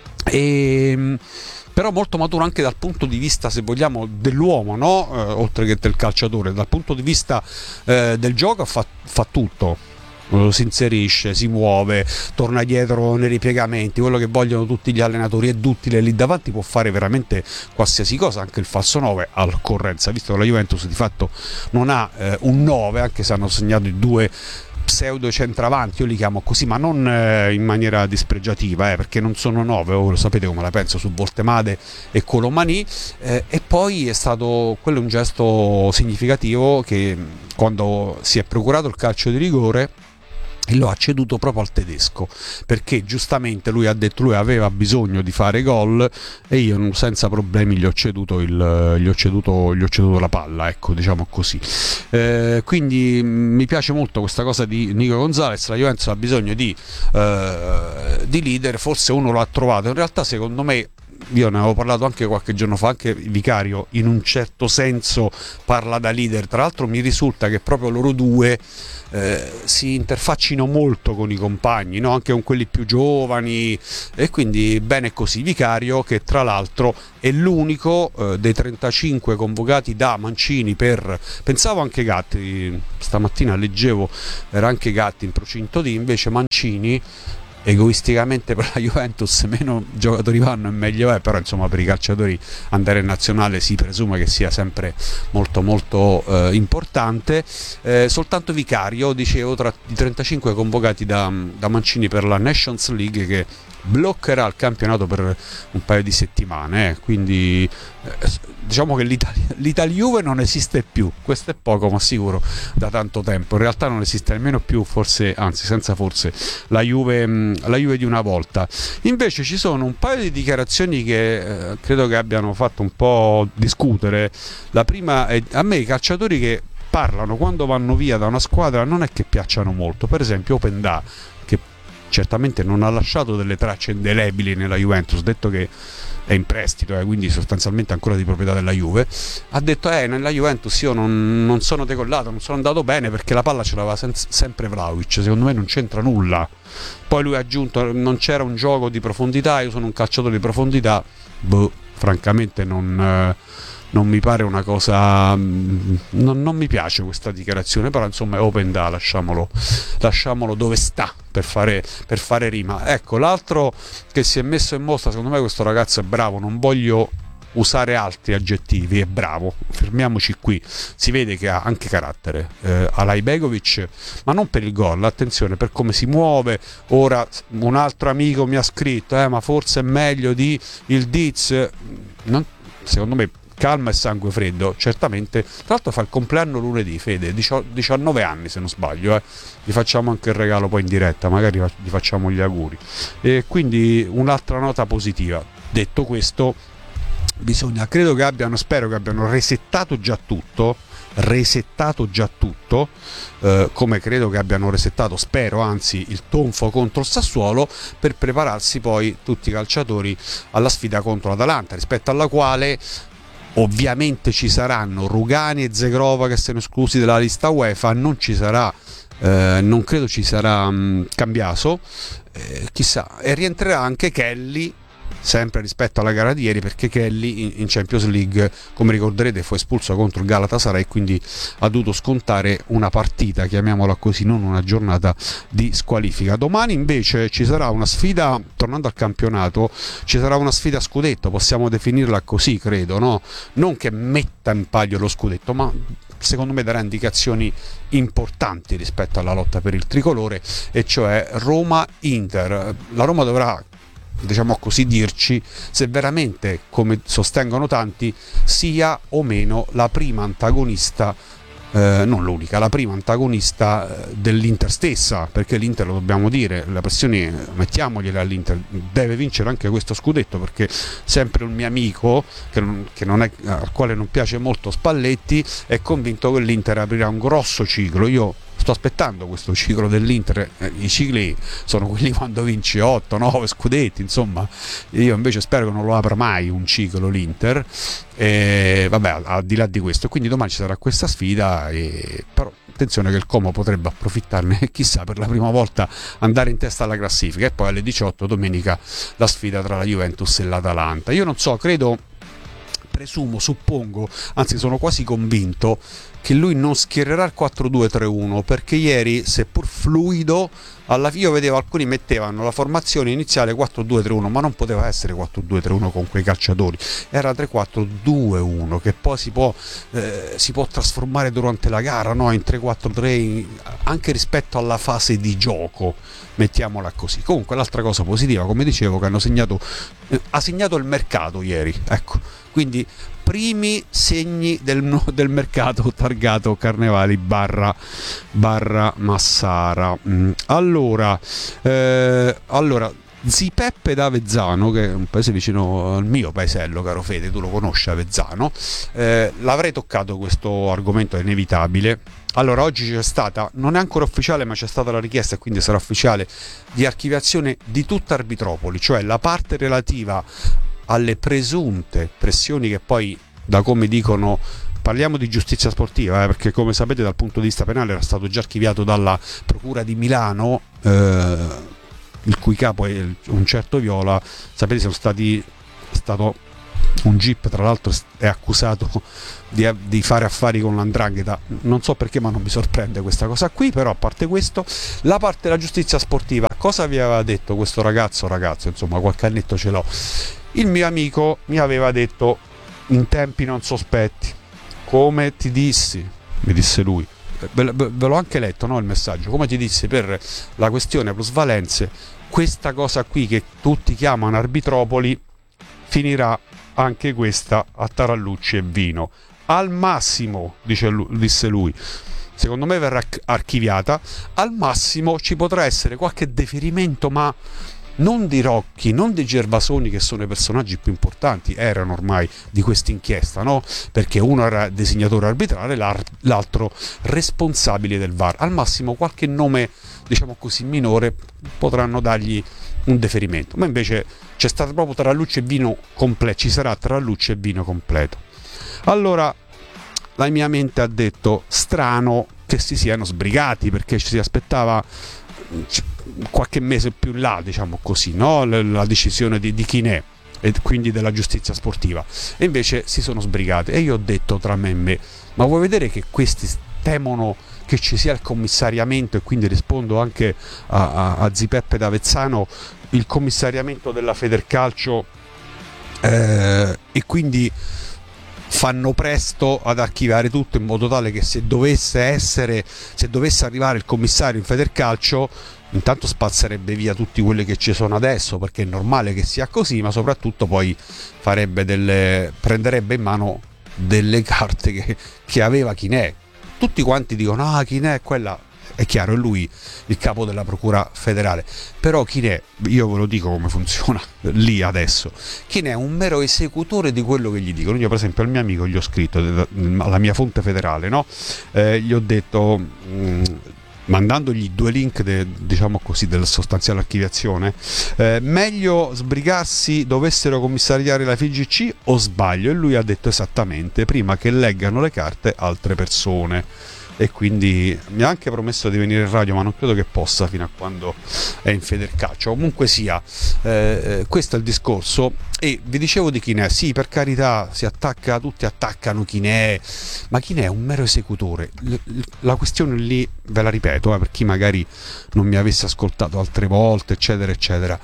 E però molto maturo anche dal punto di vista, se vogliamo, dell'uomo, no? Eh, oltre che del calciatore, dal punto di vista eh, del gioco fa, fa tutto. Si inserisce, si muove, torna dietro nei ripiegamenti, quello che vogliono tutti gli allenatori, è duttile lì davanti, può fare veramente qualsiasi cosa, anche il falso nove all'occorrenza, visto che la Juventus di fatto non ha eh, un nove, anche se hanno segnato i due pseudo centravanti, io li chiamo così, ma non eh, in maniera dispregiativa, eh, perché non sono nove, voi lo sapete come la penso su Voltemade e Colomani, eh, e poi è stato, quello è un gesto significativo, che quando si è procurato il calcio di rigore e lo ha ceduto proprio al tedesco, perché giustamente lui ha detto lui aveva bisogno di fare gol e io senza problemi gli ho ceduto, il, gli ho ceduto, gli ho ceduto la palla, ecco, diciamo così. Eh, quindi mi piace molto questa cosa di Nico Gonzalez. La Juventus ha bisogno di, eh, di leader, forse uno lo ha trovato, in realtà secondo me, io ne avevo parlato anche qualche giorno fa, anche Vicario in un certo senso parla da leader, tra l'altro mi risulta che proprio loro due eh, si interfaccino molto con i compagni, no? Anche con quelli più giovani, e quindi bene così. Vicario, che tra l'altro è l'unico eh, dei trentacinque convocati da Mancini per, pensavo anche Gatti, stamattina leggevo era anche Gatti in procinto di, invece Mancini egoisticamente per la Juventus meno giocatori vanno e meglio è, però insomma per i calciatori andare in nazionale si presume che sia sempre molto molto eh, importante. Eh, soltanto Vicario, dicevo, tra i trentacinque convocati da, da Mancini per la Nations League, che bloccherà il campionato per un paio di settimane, eh. Quindi eh, diciamo che l'Italia-Juve non esiste più, questo è poco ma sicuro, da tanto tempo. In realtà non esiste nemmeno più, forse, anzi senza forse, la Juve, la Juve di una volta. Invece ci sono un paio di dichiarazioni che eh, credo che abbiano fatto un po' discutere. La prima è, a me i calciatori che parlano quando vanno via da una squadra non è che piacciono molto. Per esempio Openda, che certamente non ha lasciato delle tracce indelebili nella Juventus, detto che è in prestito, eh, quindi sostanzialmente ancora di proprietà della Juve, ha detto eh nella Juventus io non, non sono decollato, non sono andato bene perché la palla ce l'aveva sen- sempre Vlahovic, secondo me non c'entra nulla. Poi lui ha aggiunto non c'era un gioco di profondità, io sono un calciatore di profondità, boh, francamente non... Eh, non mi pare una cosa, non, non mi piace questa dichiarazione, però insomma è open da, lasciamolo, lasciamolo dove sta per fare, per fare rima. Ecco, l'altro che si è messo in mostra, secondo me questo ragazzo è bravo, non voglio usare altri aggettivi, è bravo, fermiamoci qui, si vede che ha anche carattere, eh, Alay Begovic, ma non per il gol, attenzione, per come si muove. Ora un altro amico mi ha scritto eh, ma forse è meglio di il Diz, non, secondo me calma e sangue freddo, certamente. Tra l'altro fa il compleanno lunedì, Fede, diciannove anni se non sbaglio, eh. Gli facciamo anche il regalo poi in diretta, magari gli facciamo gli auguri. E quindi un'altra nota positiva. Detto questo, bisogna, credo che abbiano, spero che abbiano resettato già tutto, resettato già tutto, eh, come credo che abbiano resettato, spero anzi, il tonfo contro il Sassuolo, per prepararsi poi tutti i calciatori alla sfida contro l'Atalanta, rispetto alla quale ovviamente ci saranno Rugani e Zegrova che sono esclusi dalla lista UEFA, non ci sarà, eh, non credo ci sarà um, Cambiaso, eh, chissà, e rientrerà anche Kelly, sempre rispetto alla gara di ieri, perché Kelly in, in Champions League, come ricorderete, fu espulso contro il Galatasaray, quindi ha dovuto scontare una partita, chiamiamola così, non una giornata di squalifica. Domani invece ci sarà una sfida, tornando al campionato, ci sarà una sfida a scudetto, possiamo definirla così, credo, no? Non che metta in palio lo scudetto, ma secondo me darà indicazioni importanti rispetto alla lotta per il tricolore, e cioè Roma-Inter. La Roma dovrà, diciamo così, dirci se veramente, come sostengono tanti, sia o meno la prima antagonista, eh, non l'unica, la prima antagonista dell'Inter stessa, perché l'Inter, lo dobbiamo dire, la pressione mettiamogliela all'Inter, deve vincere anche questo scudetto, perché sempre un mio amico che non, che non è, al quale non piace molto Spalletti, è convinto che l'Inter aprirà un grosso ciclo. Io sto aspettando questo ciclo dell'Inter, eh, i cicli sono quelli quando vinci otto nove scudetti, insomma io invece spero che non lo apra mai un ciclo l'Inter, e vabbè, al, al di là di questo, quindi domani ci sarà questa sfida, e, però attenzione che il Como potrebbe approfittarne e chissà, per la prima volta andare in testa alla classifica. E poi alle diciotto domenica la sfida tra la Juventus e l'Atalanta. Io non so, credo, presumo, suppongo, anzi sono quasi convinto che lui non schiererà il quattro due tre uno, perché ieri, seppur fluido, alla fine io vedevo alcuni mettevano la formazione iniziale quattro due tre uno, ma non poteva essere quattro due tre uno con quei calciatori, era tre quattro due uno, che poi si può, eh, si può trasformare durante la gara, no? In tre quattro tre, anche rispetto alla fase di gioco, mettiamola così. Comunque l'altra cosa positiva, come dicevo, che hanno segnato, eh, ha segnato il mercato ieri, ecco, quindi primi segni del, del mercato targato Carnevali barra, barra Massara. Mm. Allora, eh, allora Zipeppe d'Avezzano, che è un paese vicino al mio paesello, caro Fede, tu lo conosci Avezzano, eh, l'avrei toccato questo argomento, è inevitabile. Allora, oggi c'è stata, non è ancora ufficiale, ma c'è stata la richiesta, e quindi sarà ufficiale, di archiviazione di tutta Arbitropoli, cioè la parte relativa alle presunte pressioni che poi, da come dicono, parliamo di giustizia sportiva, eh, perché come sapete dal punto di vista penale era stato già archiviato dalla Procura di Milano, eh, il cui capo è un certo Viola, sapete sono stati stato un Jeep, tra l'altro è accusato di, di fare affari con l'Andrangheta, non so perché ma non mi sorprende questa cosa qui, però a parte questo, la parte della giustizia sportiva, cosa vi aveva detto questo ragazzo, ragazzo, insomma qualche annetto ce l'ho, il mio amico mi aveva detto in tempi non sospetti, come ti dissi, mi disse lui, ve, ve, ve l'ho anche letto, no, il messaggio, come ti dissi per la questione plusvalenze, questa cosa qui che tutti chiamano Arbitropoli finirà anche questa a tarallucci e vino, al massimo, dice lui, disse lui, secondo me verrà archiviata, al massimo ci potrà essere qualche deferimento, ma non di Rocchi, non di Gervasoni, che sono i personaggi più importanti, erano ormai di questa inchiesta, no? Perché uno era designatore arbitrale, l'altro responsabile del V A R. Al massimo qualche nome, diciamo così, minore, potranno dargli un deferimento, ma invece c'è stato proprio tarallucci e vino completo, ci sarà tarallucci e vino completo. Allora la mia mente ha detto strano che si siano sbrigati, perché ci si aspettava qualche mese più in là, diciamo così, no? La decisione di, di Chinè e quindi della giustizia sportiva, e invece si sono sbrigati, e io ho detto tra me e me, ma vuoi vedere che questi temono che ci sia il commissariamento, e quindi rispondo anche a, a, a Zipeppe d'Avezzano, il commissariamento della Federcalcio, eh, e quindi fanno presto ad archiviare tutto, in modo tale che se dovesse essere, se dovesse arrivare il commissario in Federcalcio, intanto spazzerebbe via tutti quelli che ci sono adesso, perché è normale che sia così, ma soprattutto poi farebbe delle, prenderebbe in mano delle carte che, che aveva Chinè. Tutti quanti dicono ah Chinè quella, è chiaro, è lui il capo della procura federale, però Chinè, io ve lo dico come funziona lì adesso, Chinè è un mero esecutore di quello che gli dicono. Io per esempio al mio amico gli ho scritto, alla mia fonte federale, no? Eh, gli ho detto, mh, mandandogli due link de, diciamo così, della sostanziale archiviazione, eh, meglio sbrigarsi, dovessero commissariare la F I G C o sbaglio? E lui ha detto esattamente, prima che leggano le carte altre persone. E quindi mi ha anche promesso di venire in radio, ma non credo che possa fino a quando è in Federcalcio. Comunque sia, eh, questo è il discorso. E vi dicevo di Chinè, sì, per carità, si attacca, tutti attaccano Chinè, ma Chinè è un mero esecutore. La questione lì, ve la ripeto, eh, per chi magari non mi avesse ascoltato altre volte, eccetera eccetera,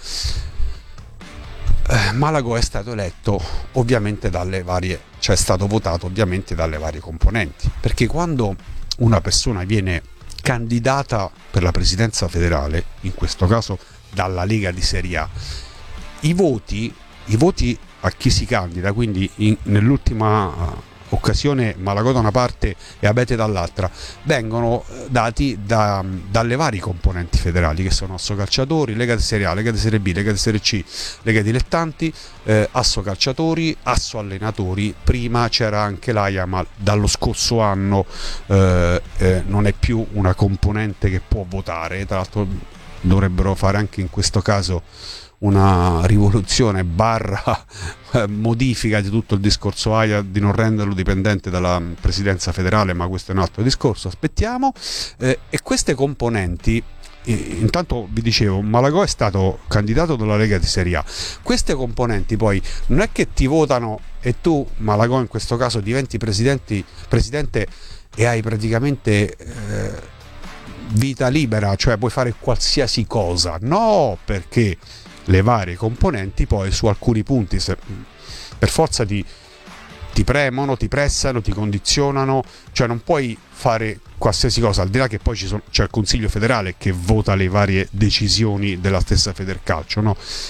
eh, Malagò è stato eletto ovviamente dalle varie, cioè è stato votato ovviamente dalle varie componenti, perché quando una persona viene candidata per la presidenza federale, in questo caso dalla Lega di Serie A, i voti, i voti a chi si candida, quindi in, nell'ultima occasione Malagò da una parte e Abete dall'altra, vengono dati da, dalle varie componenti federali, che sono Assocalciatori, Lega di Serie A, Lega di Serie B, Lega di Serie C, Lega Dilettanti, eh, Assocalciatori, Assoallenatori. Prima c'era anche l'A I A, ma dallo scorso anno eh, eh, non è più una componente che può votare. Tra l'altro dovrebbero fare anche in questo caso una rivoluzione barra modifica di tutto il discorso A I A, di non renderlo dipendente dalla presidenza federale, ma questo è un altro discorso, aspettiamo. Eh, e queste componenti, eh, intanto vi dicevo, Malagò è stato candidato dalla Lega di Serie A, queste componenti poi non è che ti votano e tu, Malagò in questo caso, diventi presidente e hai praticamente eh, vita libera, cioè puoi fare qualsiasi cosa, no, perché le varie componenti poi su alcuni punti se, per forza ti, ti premono, ti pressano, ti condizionano, cioè non puoi fare qualsiasi cosa, al di là che poi ci sono, c'è il Consiglio federale che vota le varie decisioni della stessa Federcalcio, no?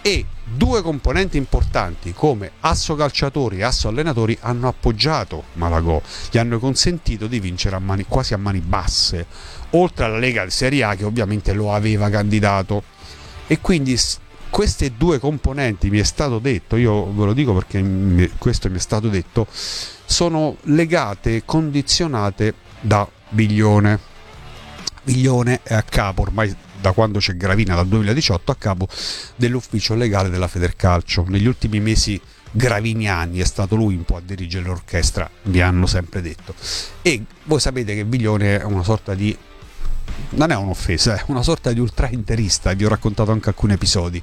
e due componenti importanti come Asso Calciatori e Asso Allenatori hanno appoggiato Malagò, gli hanno consentito di vincere a mani, quasi a mani basse, oltre alla Lega di Serie A che ovviamente lo aveva candidato. E quindi queste due componenti, mi è stato detto, io ve lo dico perché mi, questo mi è stato detto, sono legate, condizionate da Biglione. Biglione è a capo ormai da quando c'è Gravina, dal duemiladiciotto, a capo dell'ufficio legale della Federcalcio. Negli ultimi mesi graviniani è stato lui un po' a dirigere l'orchestra, vi hanno sempre detto. E voi sapete che Biglione è una sorta di, non è un'offesa, è una sorta di ultra interista, vi ho raccontato anche alcuni episodi.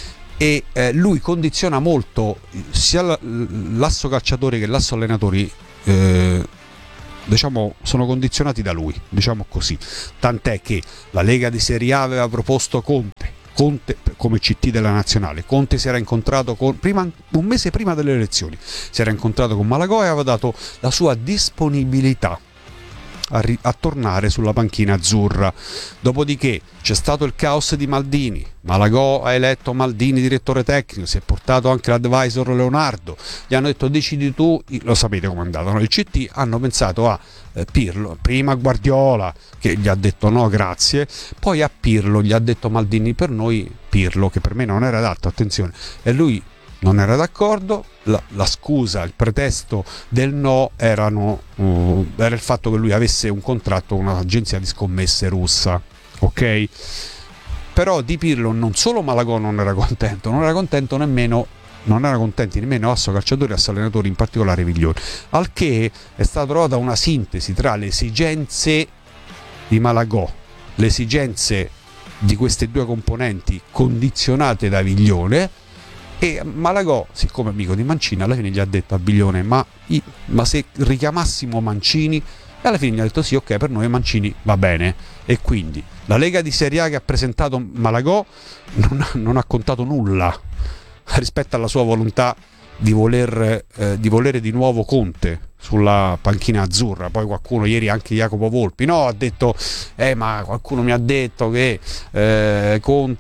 E eh, lui condiziona molto sia l'asso calciatori che l'asso allenatori, eh, diciamo sono condizionati da lui, diciamo così, tant'è che la Lega di Serie A aveva proposto Conte Conte come C T della nazionale. Conte si era incontrato con, prima, un mese prima delle elezioni si era incontrato con Malagò e aveva dato la sua disponibilità a, ri, a tornare sulla panchina azzurra. Dopodiché c'è stato il caos di Maldini, Malagò ha eletto Maldini direttore tecnico, si è portato anche l'advisor Leonardo, gli hanno detto decidi tu, lo sapete com'è andato, no? Il C T hanno pensato a eh, Pirlo, prima Guardiola che gli ha detto no grazie, poi a Pirlo gli ha detto Maldini per noi Pirlo, che per me non era adatto, attenzione, e lui non era d'accordo, la, la scusa, il pretesto del no erano, uh, era il fatto che lui avesse un contratto con un'agenzia di scommesse russa, ok? Però di Pirlo non solo Malagò non era contento, non era contento nemmeno, non era contenti nemmeno Asso Calciatori e Asso Allenatori, in particolare Viglione, al che è stata trovata una sintesi tra le esigenze di Malagò, le esigenze di queste due componenti condizionate da Viglione. E Malagò, siccome amico di Mancini, alla fine gli ha detto a Biglione ma, ma se richiamassimo Mancini, e alla fine gli ha detto sì, ok, per noi Mancini va bene. E quindi la Lega di Serie A che ha presentato Malagò non, non ha contato nulla rispetto alla sua volontà di voler eh, di volere di nuovo Conte sulla panchina azzurra. Poi qualcuno, ieri anche Jacopo Volpi, no, ha detto eh ma qualcuno mi ha detto che eh,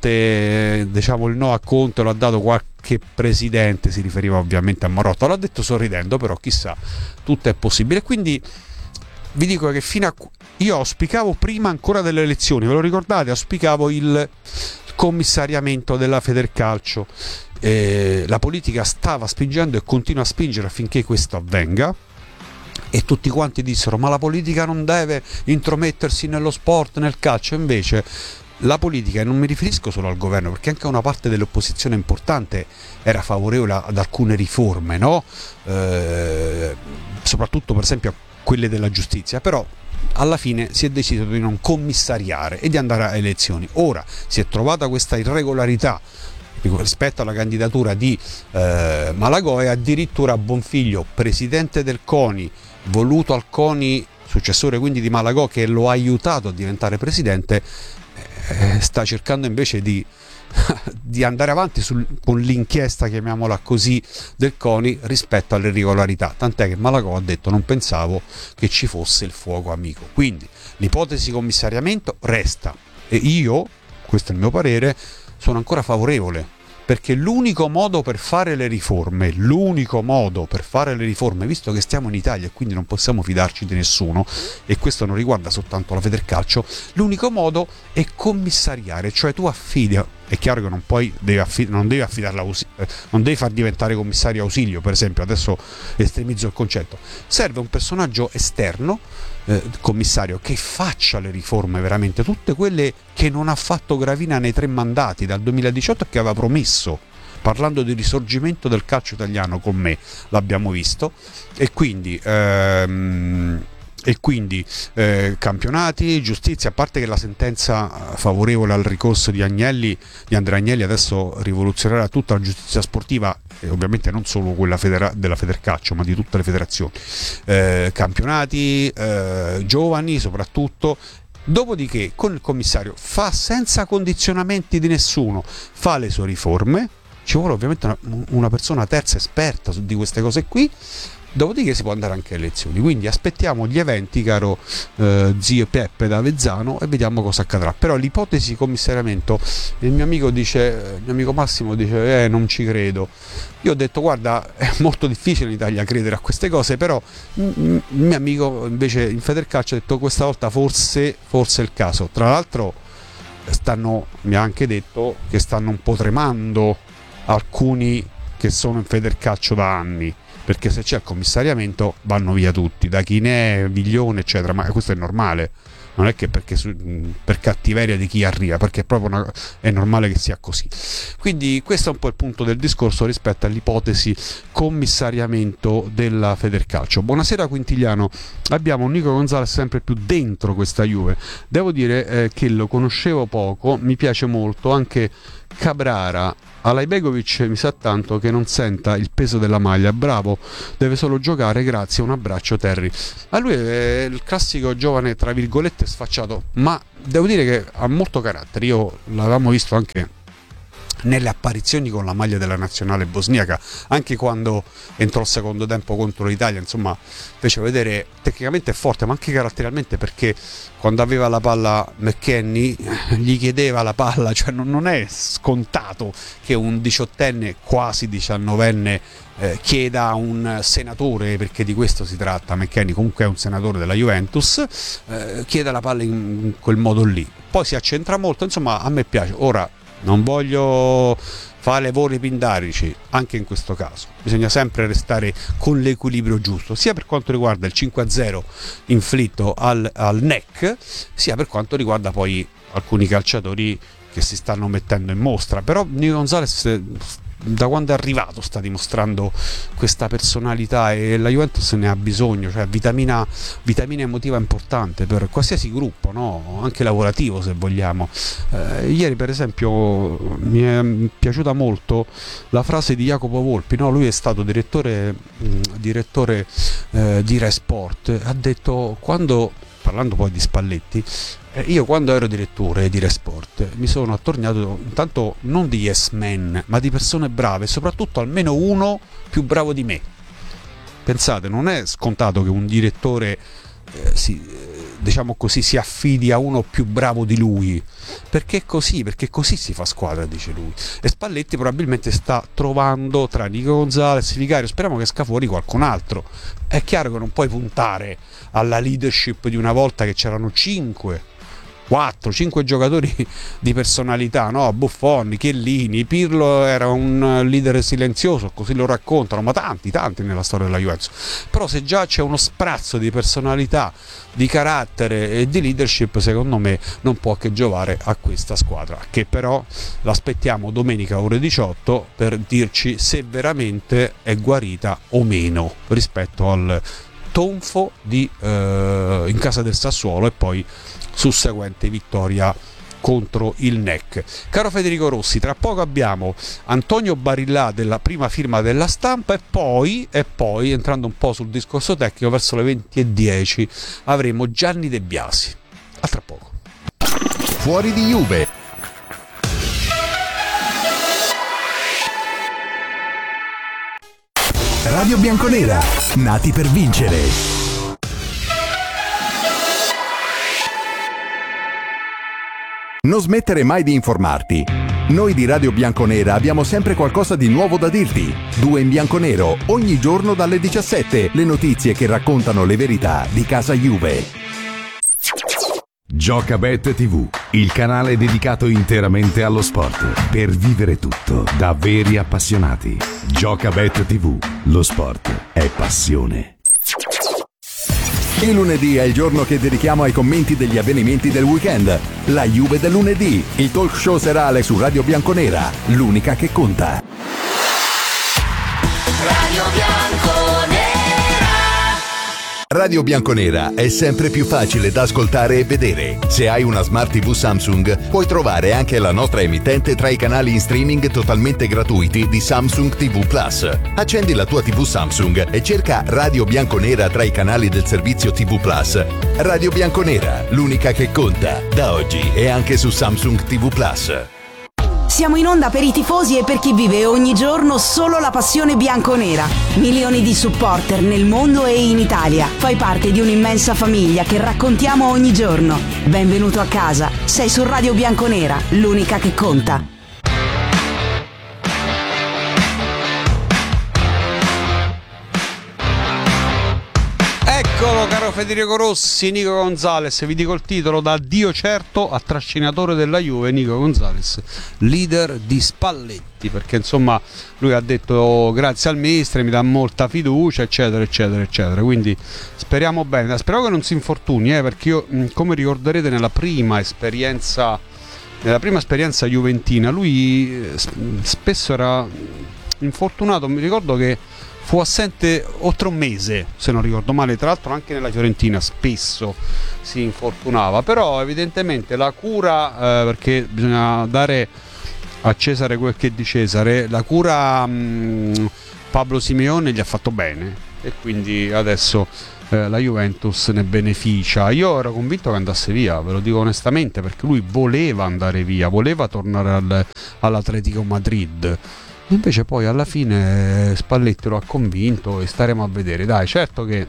Conte, diciamo il no a Conte lo ha dato qualche presidente, si riferiva ovviamente a Marotta, l'ha detto sorridendo, però chissà, tutto è possibile. Quindi vi dico che fino a io auspicavo prima ancora delle elezioni, ve lo ricordate, auspicavo il commissariamento della Federcalcio. Eh, la politica stava spingendo e continua a spingere affinché questo avvenga, e tutti quanti dissero ma la politica non deve intromettersi nello sport, nel calcio. Invece la politica, e non mi riferisco solo al governo, perché anche una parte dell'opposizione importante era favorevole ad alcune riforme, no? Eh, soprattutto per esempio a quelle della giustizia, però alla fine si è deciso di non commissariare e di andare a elezioni. Ora si è trovata questa irregolarità rispetto alla candidatura di eh, Malagò, e addirittura Bonfiglio, presidente del CONI, voluto al CONI, successore quindi di Malagò, che lo ha aiutato a diventare presidente, eh, sta cercando invece di, di andare avanti sul, con l'inchiesta, chiamiamola così, del CONI rispetto alle irregolarità, tant'è che Malagò ha detto non pensavo che ci fosse il fuoco amico. Quindi l'ipotesi commissariamento resta, e io, questo è il mio parere, sono ancora favorevole, perché l'unico modo per fare le riforme, l'unico modo per fare le riforme, visto che stiamo in Italia e quindi non possiamo fidarci di nessuno, e questo non riguarda soltanto la Federcalcio, l'unico modo è commissariare, cioè tu affidi, è chiaro che non poi devi affid- non devi affidarla, non devi far diventare commissario ausilio, per esempio, adesso estremizzo il concetto, serve un personaggio esterno, Eh, commissario, che faccia le riforme veramente, tutte quelle che non ha fatto Gravina nei tre mandati dal duemiladiciotto, che aveva promesso, parlando di risorgimento del calcio italiano con me, l'abbiamo visto. E quindi ehm, e quindi eh, campionati, giustizia, a parte che la sentenza favorevole al ricorso di Agnelli, di Andrea Agnelli, adesso rivoluzionerà tutta la giustizia sportiva, e ovviamente non solo quella federa- della Federcalcio, ma di tutte le federazioni, eh, campionati, eh, giovani soprattutto. Dopodiché con il commissario fa senza condizionamenti di nessuno, fa le sue riforme, ci vuole ovviamente una, una persona terza esperta su di queste cose qui, dopodiché si può andare anche alle elezioni. Quindi aspettiamo gli eventi, caro eh, zio Peppe da Avezzano, e vediamo cosa accadrà. Però l'ipotesi commissariamento, il mio amico dice, il mio amico Massimo dice eh non ci credo. Io ho detto guarda, è molto difficile in Italia credere a queste cose, però il mio amico invece in Federcalcio ha detto questa volta forse forse è il caso. Tra l'altro stanno, mi ha anche detto che stanno un po' tremando alcuni che sono in Federcalcio da anni, perché se c'è il commissariamento vanno via tutti, da Chinè, Viglione eccetera, ma questo è normale, non è che perché per cattiveria di chi arriva, perché è proprio una, è normale che sia così. Quindi questo è un po' il punto del discorso rispetto all'ipotesi commissariamento della Federcalcio. Buonasera Quintigliano, abbiamo un Nico Gonzalez sempre più dentro questa Juve, devo dire eh, che lo conoscevo poco, mi piace molto anche Cabrara. Alajbegovic mi sa tanto che non senta il peso della maglia, bravo, deve solo giocare, grazie, un abbraccio Terry. A lui è il classico giovane tra virgolette sfacciato, ma devo dire che ha molto carattere. Io l'avevamo visto anche nelle apparizioni con la maglia della nazionale bosniaca, anche quando entrò il secondo tempo contro l'Italia, insomma fece vedere tecnicamente è forte, ma anche caratterialmente, perché quando aveva la palla McKennie gli chiedeva la palla, cioè non, non è scontato che un diciottenne, quasi diciannovenne eh, chieda a un senatore, perché di questo si tratta, McKennie comunque è un senatore della Juventus, eh, chieda la palla in quel modo lì, poi si accentra molto, insomma a me piace. Ora non voglio fare voli pindarici, anche in questo caso bisogna sempre restare con l'equilibrio giusto, sia per quanto riguarda il cinque a zero inflitto al, al N E C, sia per quanto riguarda poi alcuni calciatori che si stanno mettendo in mostra. Però Nico Gonzalez da quando è arrivato sta dimostrando questa personalità e la Juventus ne ha bisogno, cioè vitamina, vitamina emotiva importante per qualsiasi gruppo, no? Anche lavorativo se vogliamo. Eh, ieri per esempio mi è piaciuta molto la frase di Jacopo Volpi, no? Lui è stato direttore, mh, direttore eh, di Rai Sport, ha detto, quando, parlando poi di Spalletti, io quando ero direttore di Rai Sport mi sono attorniato intanto non di yes men, ma di persone brave, soprattutto almeno uno più bravo di me. Pensate, non è scontato che un direttore eh, si, eh, diciamo così, si affidi a uno più bravo di lui, perché è così, perché così si fa squadra, dice lui. E Spalletti probabilmente sta trovando tra Nico Gonzalez, Vicario, speriamo che esca fuori qualcun altro. È chiaro che non puoi puntare alla leadership di una volta che c'erano cinque quattro cinque giocatori di personalità, no? Buffon, Chiellini, Pirlo era un leader silenzioso, così lo raccontano, ma tanti, tanti nella storia della Juventus. Però se già c'è uno sprazzo di personalità, di carattere e di leadership, secondo me non può che giovare a questa squadra, che però l'aspettiamo domenica ore diciotto per dirci se veramente è guarita o meno rispetto al tonfo di, eh, in casa del Sassuolo e poi susseguente vittoria contro il N E C. Caro Federico Rossi, tra poco abbiamo Antonio Barillà della prima firma della Stampa e poi, e poi entrando un po' sul discorso tecnico, verso le venti e dieci avremo Gianni De Biasi. A tra poco. Fuori di Juve. Radio Bianconera, nati per vincere. Non smettere mai di informarti. Noi di Radio Bianconera abbiamo sempre qualcosa di nuovo da dirti. Due in bianco nero, ogni giorno dalle diciassette, le notizie che raccontano le verità di casa Juve. Giocabet tivù, il canale dedicato interamente allo sport, per vivere tutto da veri appassionati. Giocabet tivù, lo sport è passione. Il lunedì è il giorno che dedichiamo ai commenti degli avvenimenti del weekend. La Juve del lunedì, il talk show serale su Radio Bianconera, l'unica che conta. Radio Bianconera. Radio Bianconera è sempre più facile da ascoltare e vedere. Se hai una Smart tivù Samsung, puoi trovare anche la nostra emittente tra i canali in streaming totalmente gratuiti di Samsung tivù Plus. Accendi la tua tivù Samsung e cerca Radio Bianconera tra i canali del servizio tivù Plus. Radio Bianconera, l'unica che conta, da oggi e anche su Samsung tivù Plus. Siamo in onda per i tifosi e per chi vive ogni giorno solo la passione bianconera. Milioni di supporter nel mondo e in Italia. Fai parte di un'immensa famiglia che raccontiamo ogni giorno. Benvenuto a casa. Sei su Radio Bianconera, l'unica che conta. Eccolo caro Federico Rossi, Nico Gonzalez, vi dico il titolo: da Dio certo a trascinatore della Juve, Nico Gonzalez, leader di Spalletti, perché insomma lui ha detto grazie al mister, mi dà molta fiducia, eccetera eccetera eccetera, quindi speriamo bene, spero che non si infortuni, eh, perché io, come ricorderete, nella prima esperienza nella prima esperienza juventina lui spesso era infortunato, mi ricordo che fu assente oltre un mese, se non ricordo male, tra l'altro anche nella Fiorentina spesso si infortunava, però evidentemente la cura, eh, perché bisogna dare a Cesare quel che è di Cesare, la cura mh, Pablo Simeone gli ha fatto bene e quindi adesso eh, la Juventus ne beneficia. Io ero convinto che andasse via, ve lo dico onestamente, perché lui voleva andare via, voleva tornare al, all'Atletico Madrid. Invece poi alla fine Spalletti lo ha convinto e staremo a vedere. Dai, certo che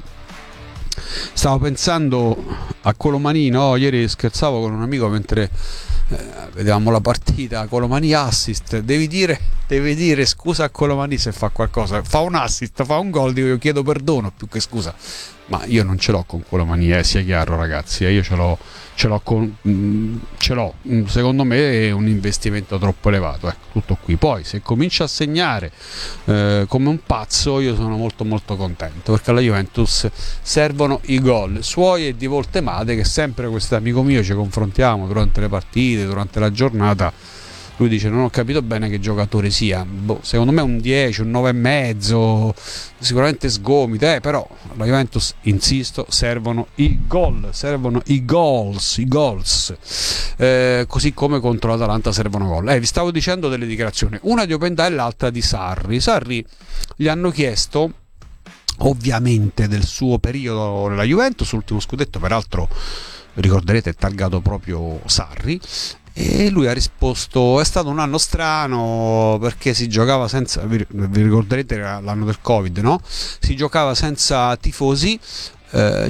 stavo pensando a Colomani, no? Ieri scherzavo con un amico mentre eh, vedevamo la partita, Colomani assist, devi dire, devi dire scusa a Colomani se fa qualcosa, fa un assist, fa un gol, dico io chiedo perdono più che scusa, ma io non ce l'ho con Colomani, eh, sia chiaro ragazzi, eh, io ce l'ho ce l'ho con, mh, ce l'ho, secondo me è un investimento troppo elevato, ecco, tutto qui. Poi se comincia a segnare eh, come un pazzo io sono molto molto contento, perché alla Juventus servono i gol suoi e di Voltemade, che sempre questo amico mio ci confrontiamo durante le partite, durante la giornata. Lui dice non ho capito bene che giocatore sia, boh, secondo me un dieci, un nove e mezzo, sicuramente sgomita, eh, però la Juventus, insisto, servono i gol, servono i goals, i goals, eh, così come contro l'Atalanta servono gol. Eh, vi stavo dicendo delle dichiarazioni, una di Openda e l'altra di Sarri. Sarri gli hanno chiesto ovviamente del suo periodo nella Juventus, l'ultimo scudetto peraltro ricorderete è targato proprio Sarri, e lui ha risposto è stato un anno strano perché si giocava senza, vi ricorderete era l'anno del Covid, no? Si giocava senza tifosi, eh,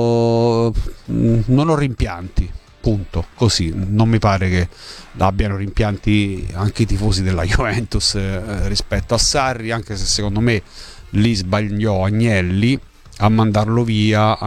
io non ho rimpianti, punto, così. Non mi pare che abbiano rimpianti anche i tifosi della Juventus eh, rispetto a Sarri, anche se secondo me lì sbagliò Agnelli a mandarlo via,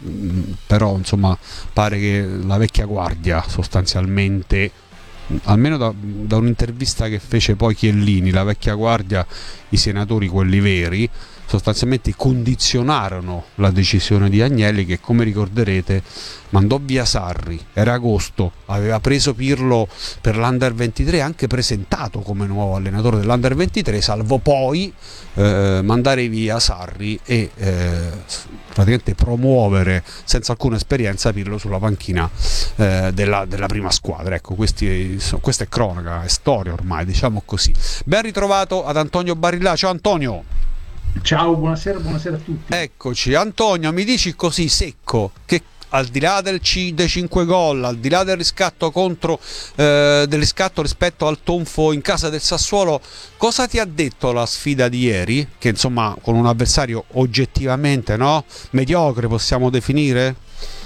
però insomma pare che la vecchia guardia sostanzialmente, almeno da, da un'intervista che fece poi Chiellini, la vecchia guardia, i senatori quelli veri, sostanzialmente condizionarono la decisione di Agnelli, che come ricorderete mandò via Sarri, era agosto, aveva preso Pirlo per l'Under ventitré, anche presentato come nuovo allenatore dell'Under ventitré, salvo poi eh, mandare via Sarri e eh, praticamente promuovere senza alcuna esperienza Pirlo sulla panchina eh, della, della prima squadra. Ecco, questi, questa è cronaca, è storia ormai, diciamo così. Ben ritrovato ad Antonio Barillà. Ciao Antonio. Ciao, buonasera, buonasera a tutti. Eccoci. Antonio, mi dici così secco che al di là del C, dei cinque gol, al di là del riscatto contro eh, del riscatto rispetto al tonfo in casa del Sassuolo, cosa ti ha detto la sfida di ieri? Che insomma con un avversario oggettivamente, no? mediocre possiamo definire?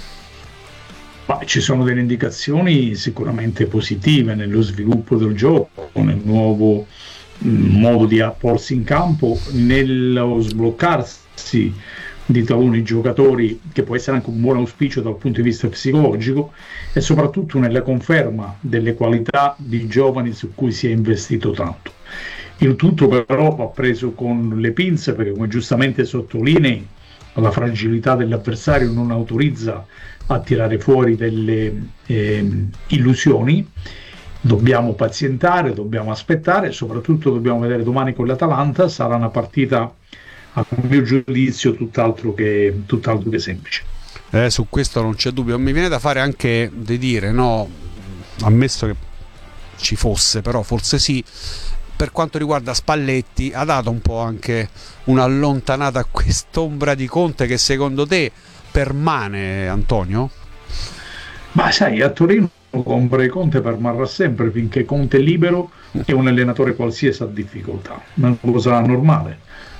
Ma ci sono delle indicazioni sicuramente positive nello sviluppo del gioco, nel nuovo modo di apporsi in campo, nello sbloccarsi di taluni giocatori, che può essere anche un buon auspicio dal punto di vista psicologico, e soprattutto nella conferma delle qualità di giovani su cui si è investito tanto. Il tutto però va preso con le pinze, perché come giustamente sottolinei, la fragilità dell'avversario non autorizza a tirare fuori delle eh, illusioni. Dobbiamo pazientare, dobbiamo aspettare e soprattutto dobbiamo vedere domani con l'Atalanta. Sarà una partita a mio giudizio tutt'altro che, tutt'altro che semplice. Eh, su questo non c'è dubbio. Mi viene da fare anche di dire, no, ammesso che ci fosse, però forse sì, per quanto riguarda Spalletti ha dato un po' anche un'allontanata a quest'ombra di Conte che secondo te permane, Antonio? Ma sai, a Torino con Bray Conte permarrà sempre finché Conte è libero e un allenatore qualsiasi ha difficoltà. Una cosa normale,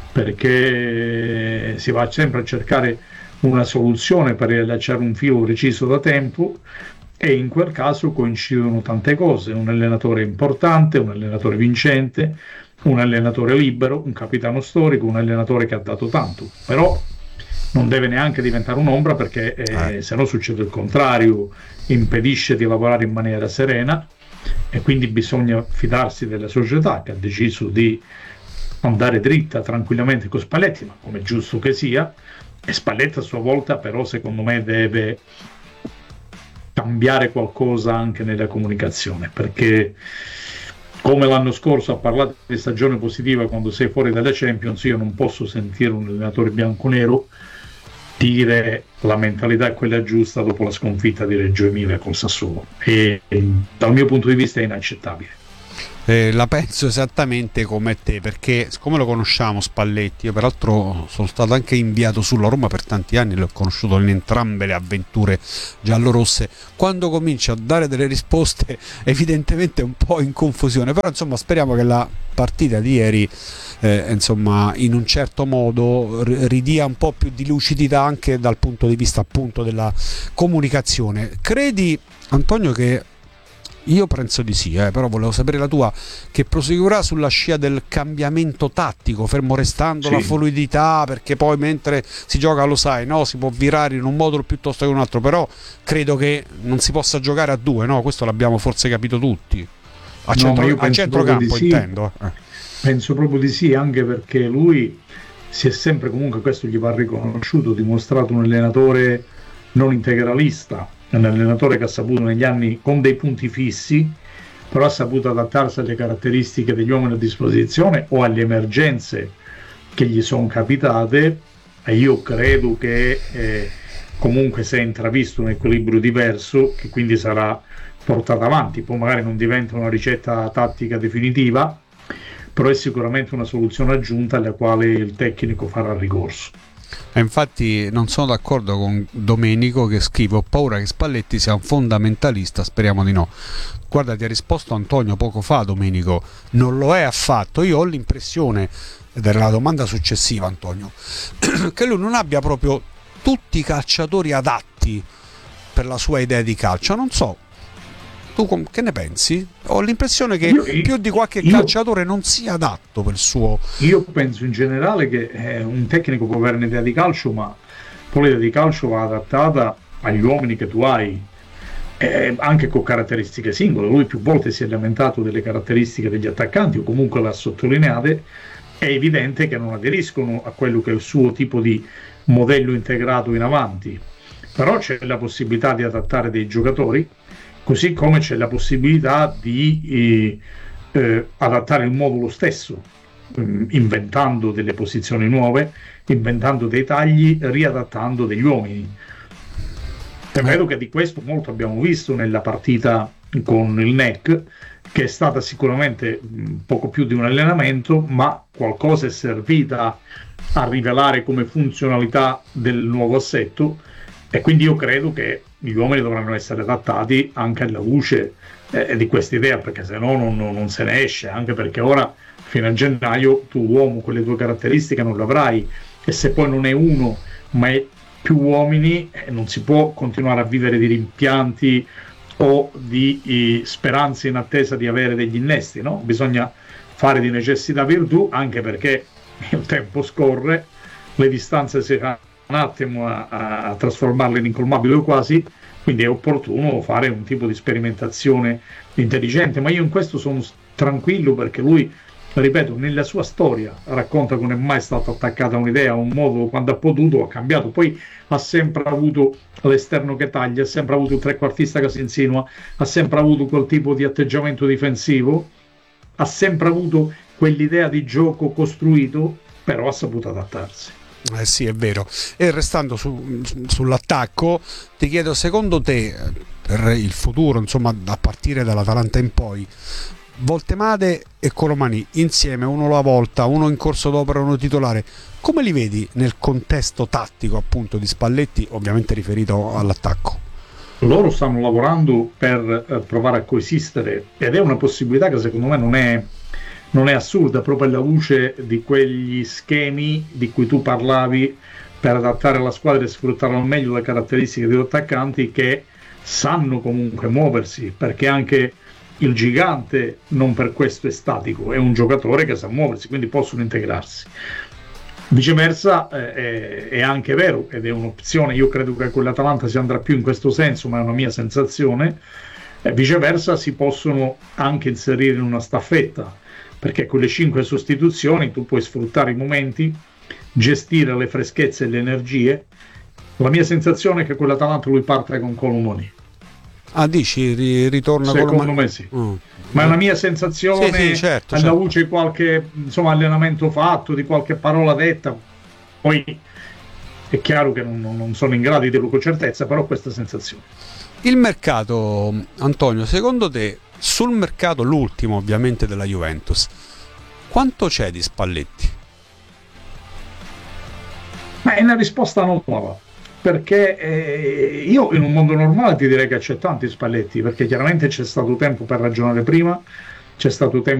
perché si va sempre a cercare una soluzione per riallacciare un filo preciso da tempo, e in quel caso coincidono tante cose: un allenatore importante, un allenatore vincente, un allenatore libero, un capitano storico, un allenatore che ha dato tanto. Però non deve neanche diventare un'ombra, perché eh, eh. se no succede il contrario, impedisce di lavorare in maniera serena, e quindi bisogna fidarsi della società che ha deciso di andare dritta tranquillamente con Spalletti, ma come è giusto che sia. E Spalletti a sua volta però secondo me deve cambiare qualcosa anche nella comunicazione, perché come l'anno scorso ha parlato di stagione positiva quando sei fuori dalla Champions, io non posso sentire un allenatore bianconero dire la mentalità è quella giusta dopo la sconfitta di Reggio Emilia col Sassuolo, e, e dal mio punto di vista è inaccettabile. Eh, la penso esattamente come te, perché siccome lo conosciamo Spalletti, io peraltro sono stato anche inviato sulla Roma per tanti anni, l'ho conosciuto in entrambe le avventure giallorosse, quando comincia a dare delle risposte evidentemente un po' in confusione, però insomma speriamo che la partita di ieri eh, insomma in un certo modo ridia un po' più di lucidità anche dal punto di vista appunto della comunicazione. Credi, Antonio, che io penso di sì, eh, però volevo sapere la tua, che proseguirà sulla scia del cambiamento tattico, fermo restando sì. la fluidità, perché poi mentre si gioca, lo sai, no, si può virare in un modulo piuttosto che un altro, però credo che non si possa giocare a due, no? Questo l'abbiamo forse capito tutti, a, no, centro, a centrocampo sì. intendo eh. Penso proprio di sì, anche perché lui si è sempre, comunque questo gli va riconosciuto, dimostrato un allenatore non integralista, un allenatore che ha saputo negli anni, con dei punti fissi, però ha saputo adattarsi alle caratteristiche degli uomini a disposizione o alle emergenze che gli sono capitate, e io credo che eh, comunque si è intravisto un equilibrio diverso che quindi sarà portato avanti. Poi magari non diventa una ricetta tattica definitiva, però è sicuramente una soluzione aggiunta alla quale il tecnico farà ricorso. E infatti non sono d'accordo con Domenico che scrive: ho paura che Spalletti sia un fondamentalista, speriamo di no. Guarda, ti ha risposto Antonio poco fa, Domenico, non lo è affatto. Io ho l'impressione, ed era la domanda successiva, Antonio, che lui non abbia proprio tutti i calciatori adatti per la sua idea di calcio. Non so, tu che ne pensi? Ho l'impressione che io, più di qualche io, calciatore non sia adatto per il suo... Io penso in generale che eh, un tecnico può avere un'idea di calcio, ma poi l'idea di calcio va adattata agli uomini che tu hai, eh, anche con caratteristiche singole. Lui più volte si è lamentato delle caratteristiche degli attaccanti, o comunque le ha sottolineate. È evidente che non aderiscono a quello che è il suo tipo di modello integrato in avanti, però c'è la possibilità di adattare dei giocatori, così come c'è la possibilità di eh, eh, adattare il modulo stesso, eh, inventando delle posizioni nuove, inventando dei tagli, riadattando degli uomini. È vero che di questo molto abbiamo visto nella partita con il N E C, che è stata sicuramente poco più di un allenamento, ma qualcosa è servita a rivelare come funzionalità del nuovo assetto, e quindi io credo che gli uomini dovranno essere adattati anche alla luce eh, di questa idea, perché se no non, non se ne esce, anche perché ora fino a gennaio tu uomo con le tue caratteristiche non l'avrai, e se poi non è uno ma è più uomini eh, non si può continuare a vivere di rimpianti o di eh, speranze in attesa di avere degli innesti, no? Bisogna fare di necessità virtù, anche perché il tempo scorre, le distanze si fanno un attimo a, a trasformarle in incolmabili o quasi, quindi è opportuno fare un tipo di sperimentazione intelligente. Ma io in questo sono tranquillo, perché lui, ripeto, nella sua storia racconta che non è mai stato attaccato a un'idea, a un modo, quando ha potuto ha cambiato, poi ha sempre avuto l'esterno che taglia, ha sempre avuto il trequartista che si insinua, ha sempre avuto quel tipo di atteggiamento difensivo, ha sempre avuto quell'idea di gioco costruito, però ha saputo adattarsi. Eh sì, è vero. E restando su, sull'attacco, ti chiedo, secondo te, per il futuro, insomma, a partire dall'Atalanta in poi, Voltemade e Colomani insieme, uno alla volta, uno in corso d'opera, uno titolare, come li vedi nel contesto tattico appunto di Spalletti, ovviamente riferito all'attacco? loro stanno lavorando per eh, provare a coesistere, ed è una possibilità che secondo me non è, non è assurda, proprio alla luce di quegli schemi di cui tu parlavi per adattare la squadra e sfruttare al meglio le caratteristiche degli attaccanti che sanno comunque muoversi, perché anche il gigante non per questo è statico, è un giocatore che sa muoversi, quindi possono integrarsi. Viceversa eh, è, è anche vero, ed è un'opzione, io credo che con l'Atalanta si andrà più in questo senso, ma è una mia sensazione, eh, viceversa si possono anche inserire in una staffetta, perché con le cinque sostituzioni tu puoi sfruttare i momenti, gestire le freschezze e le energie. La mia sensazione è che con l'Atalanta lui parte con Colomoni. Ah, dici ri- ritorna Secondo con me sì. Mm. Ma è una mia sensazione, Sì, sì, certo, alla certo. luce di qualche insomma, allenamento fatto, di qualche parola detta. Poi è chiaro che non, non sono in grado di dirlo con certezza, però ho questa sensazione. Il mercato, Antonio, secondo te, sul mercato, l'ultimo ovviamente della Juventus, quanto c'è di Spalletti? Ma è una risposta non nuova, perché eh, io in un mondo normale ti direi che c'è tanti Spalletti, perché chiaramente c'è stato tempo per ragionare prima, c'è stato tempo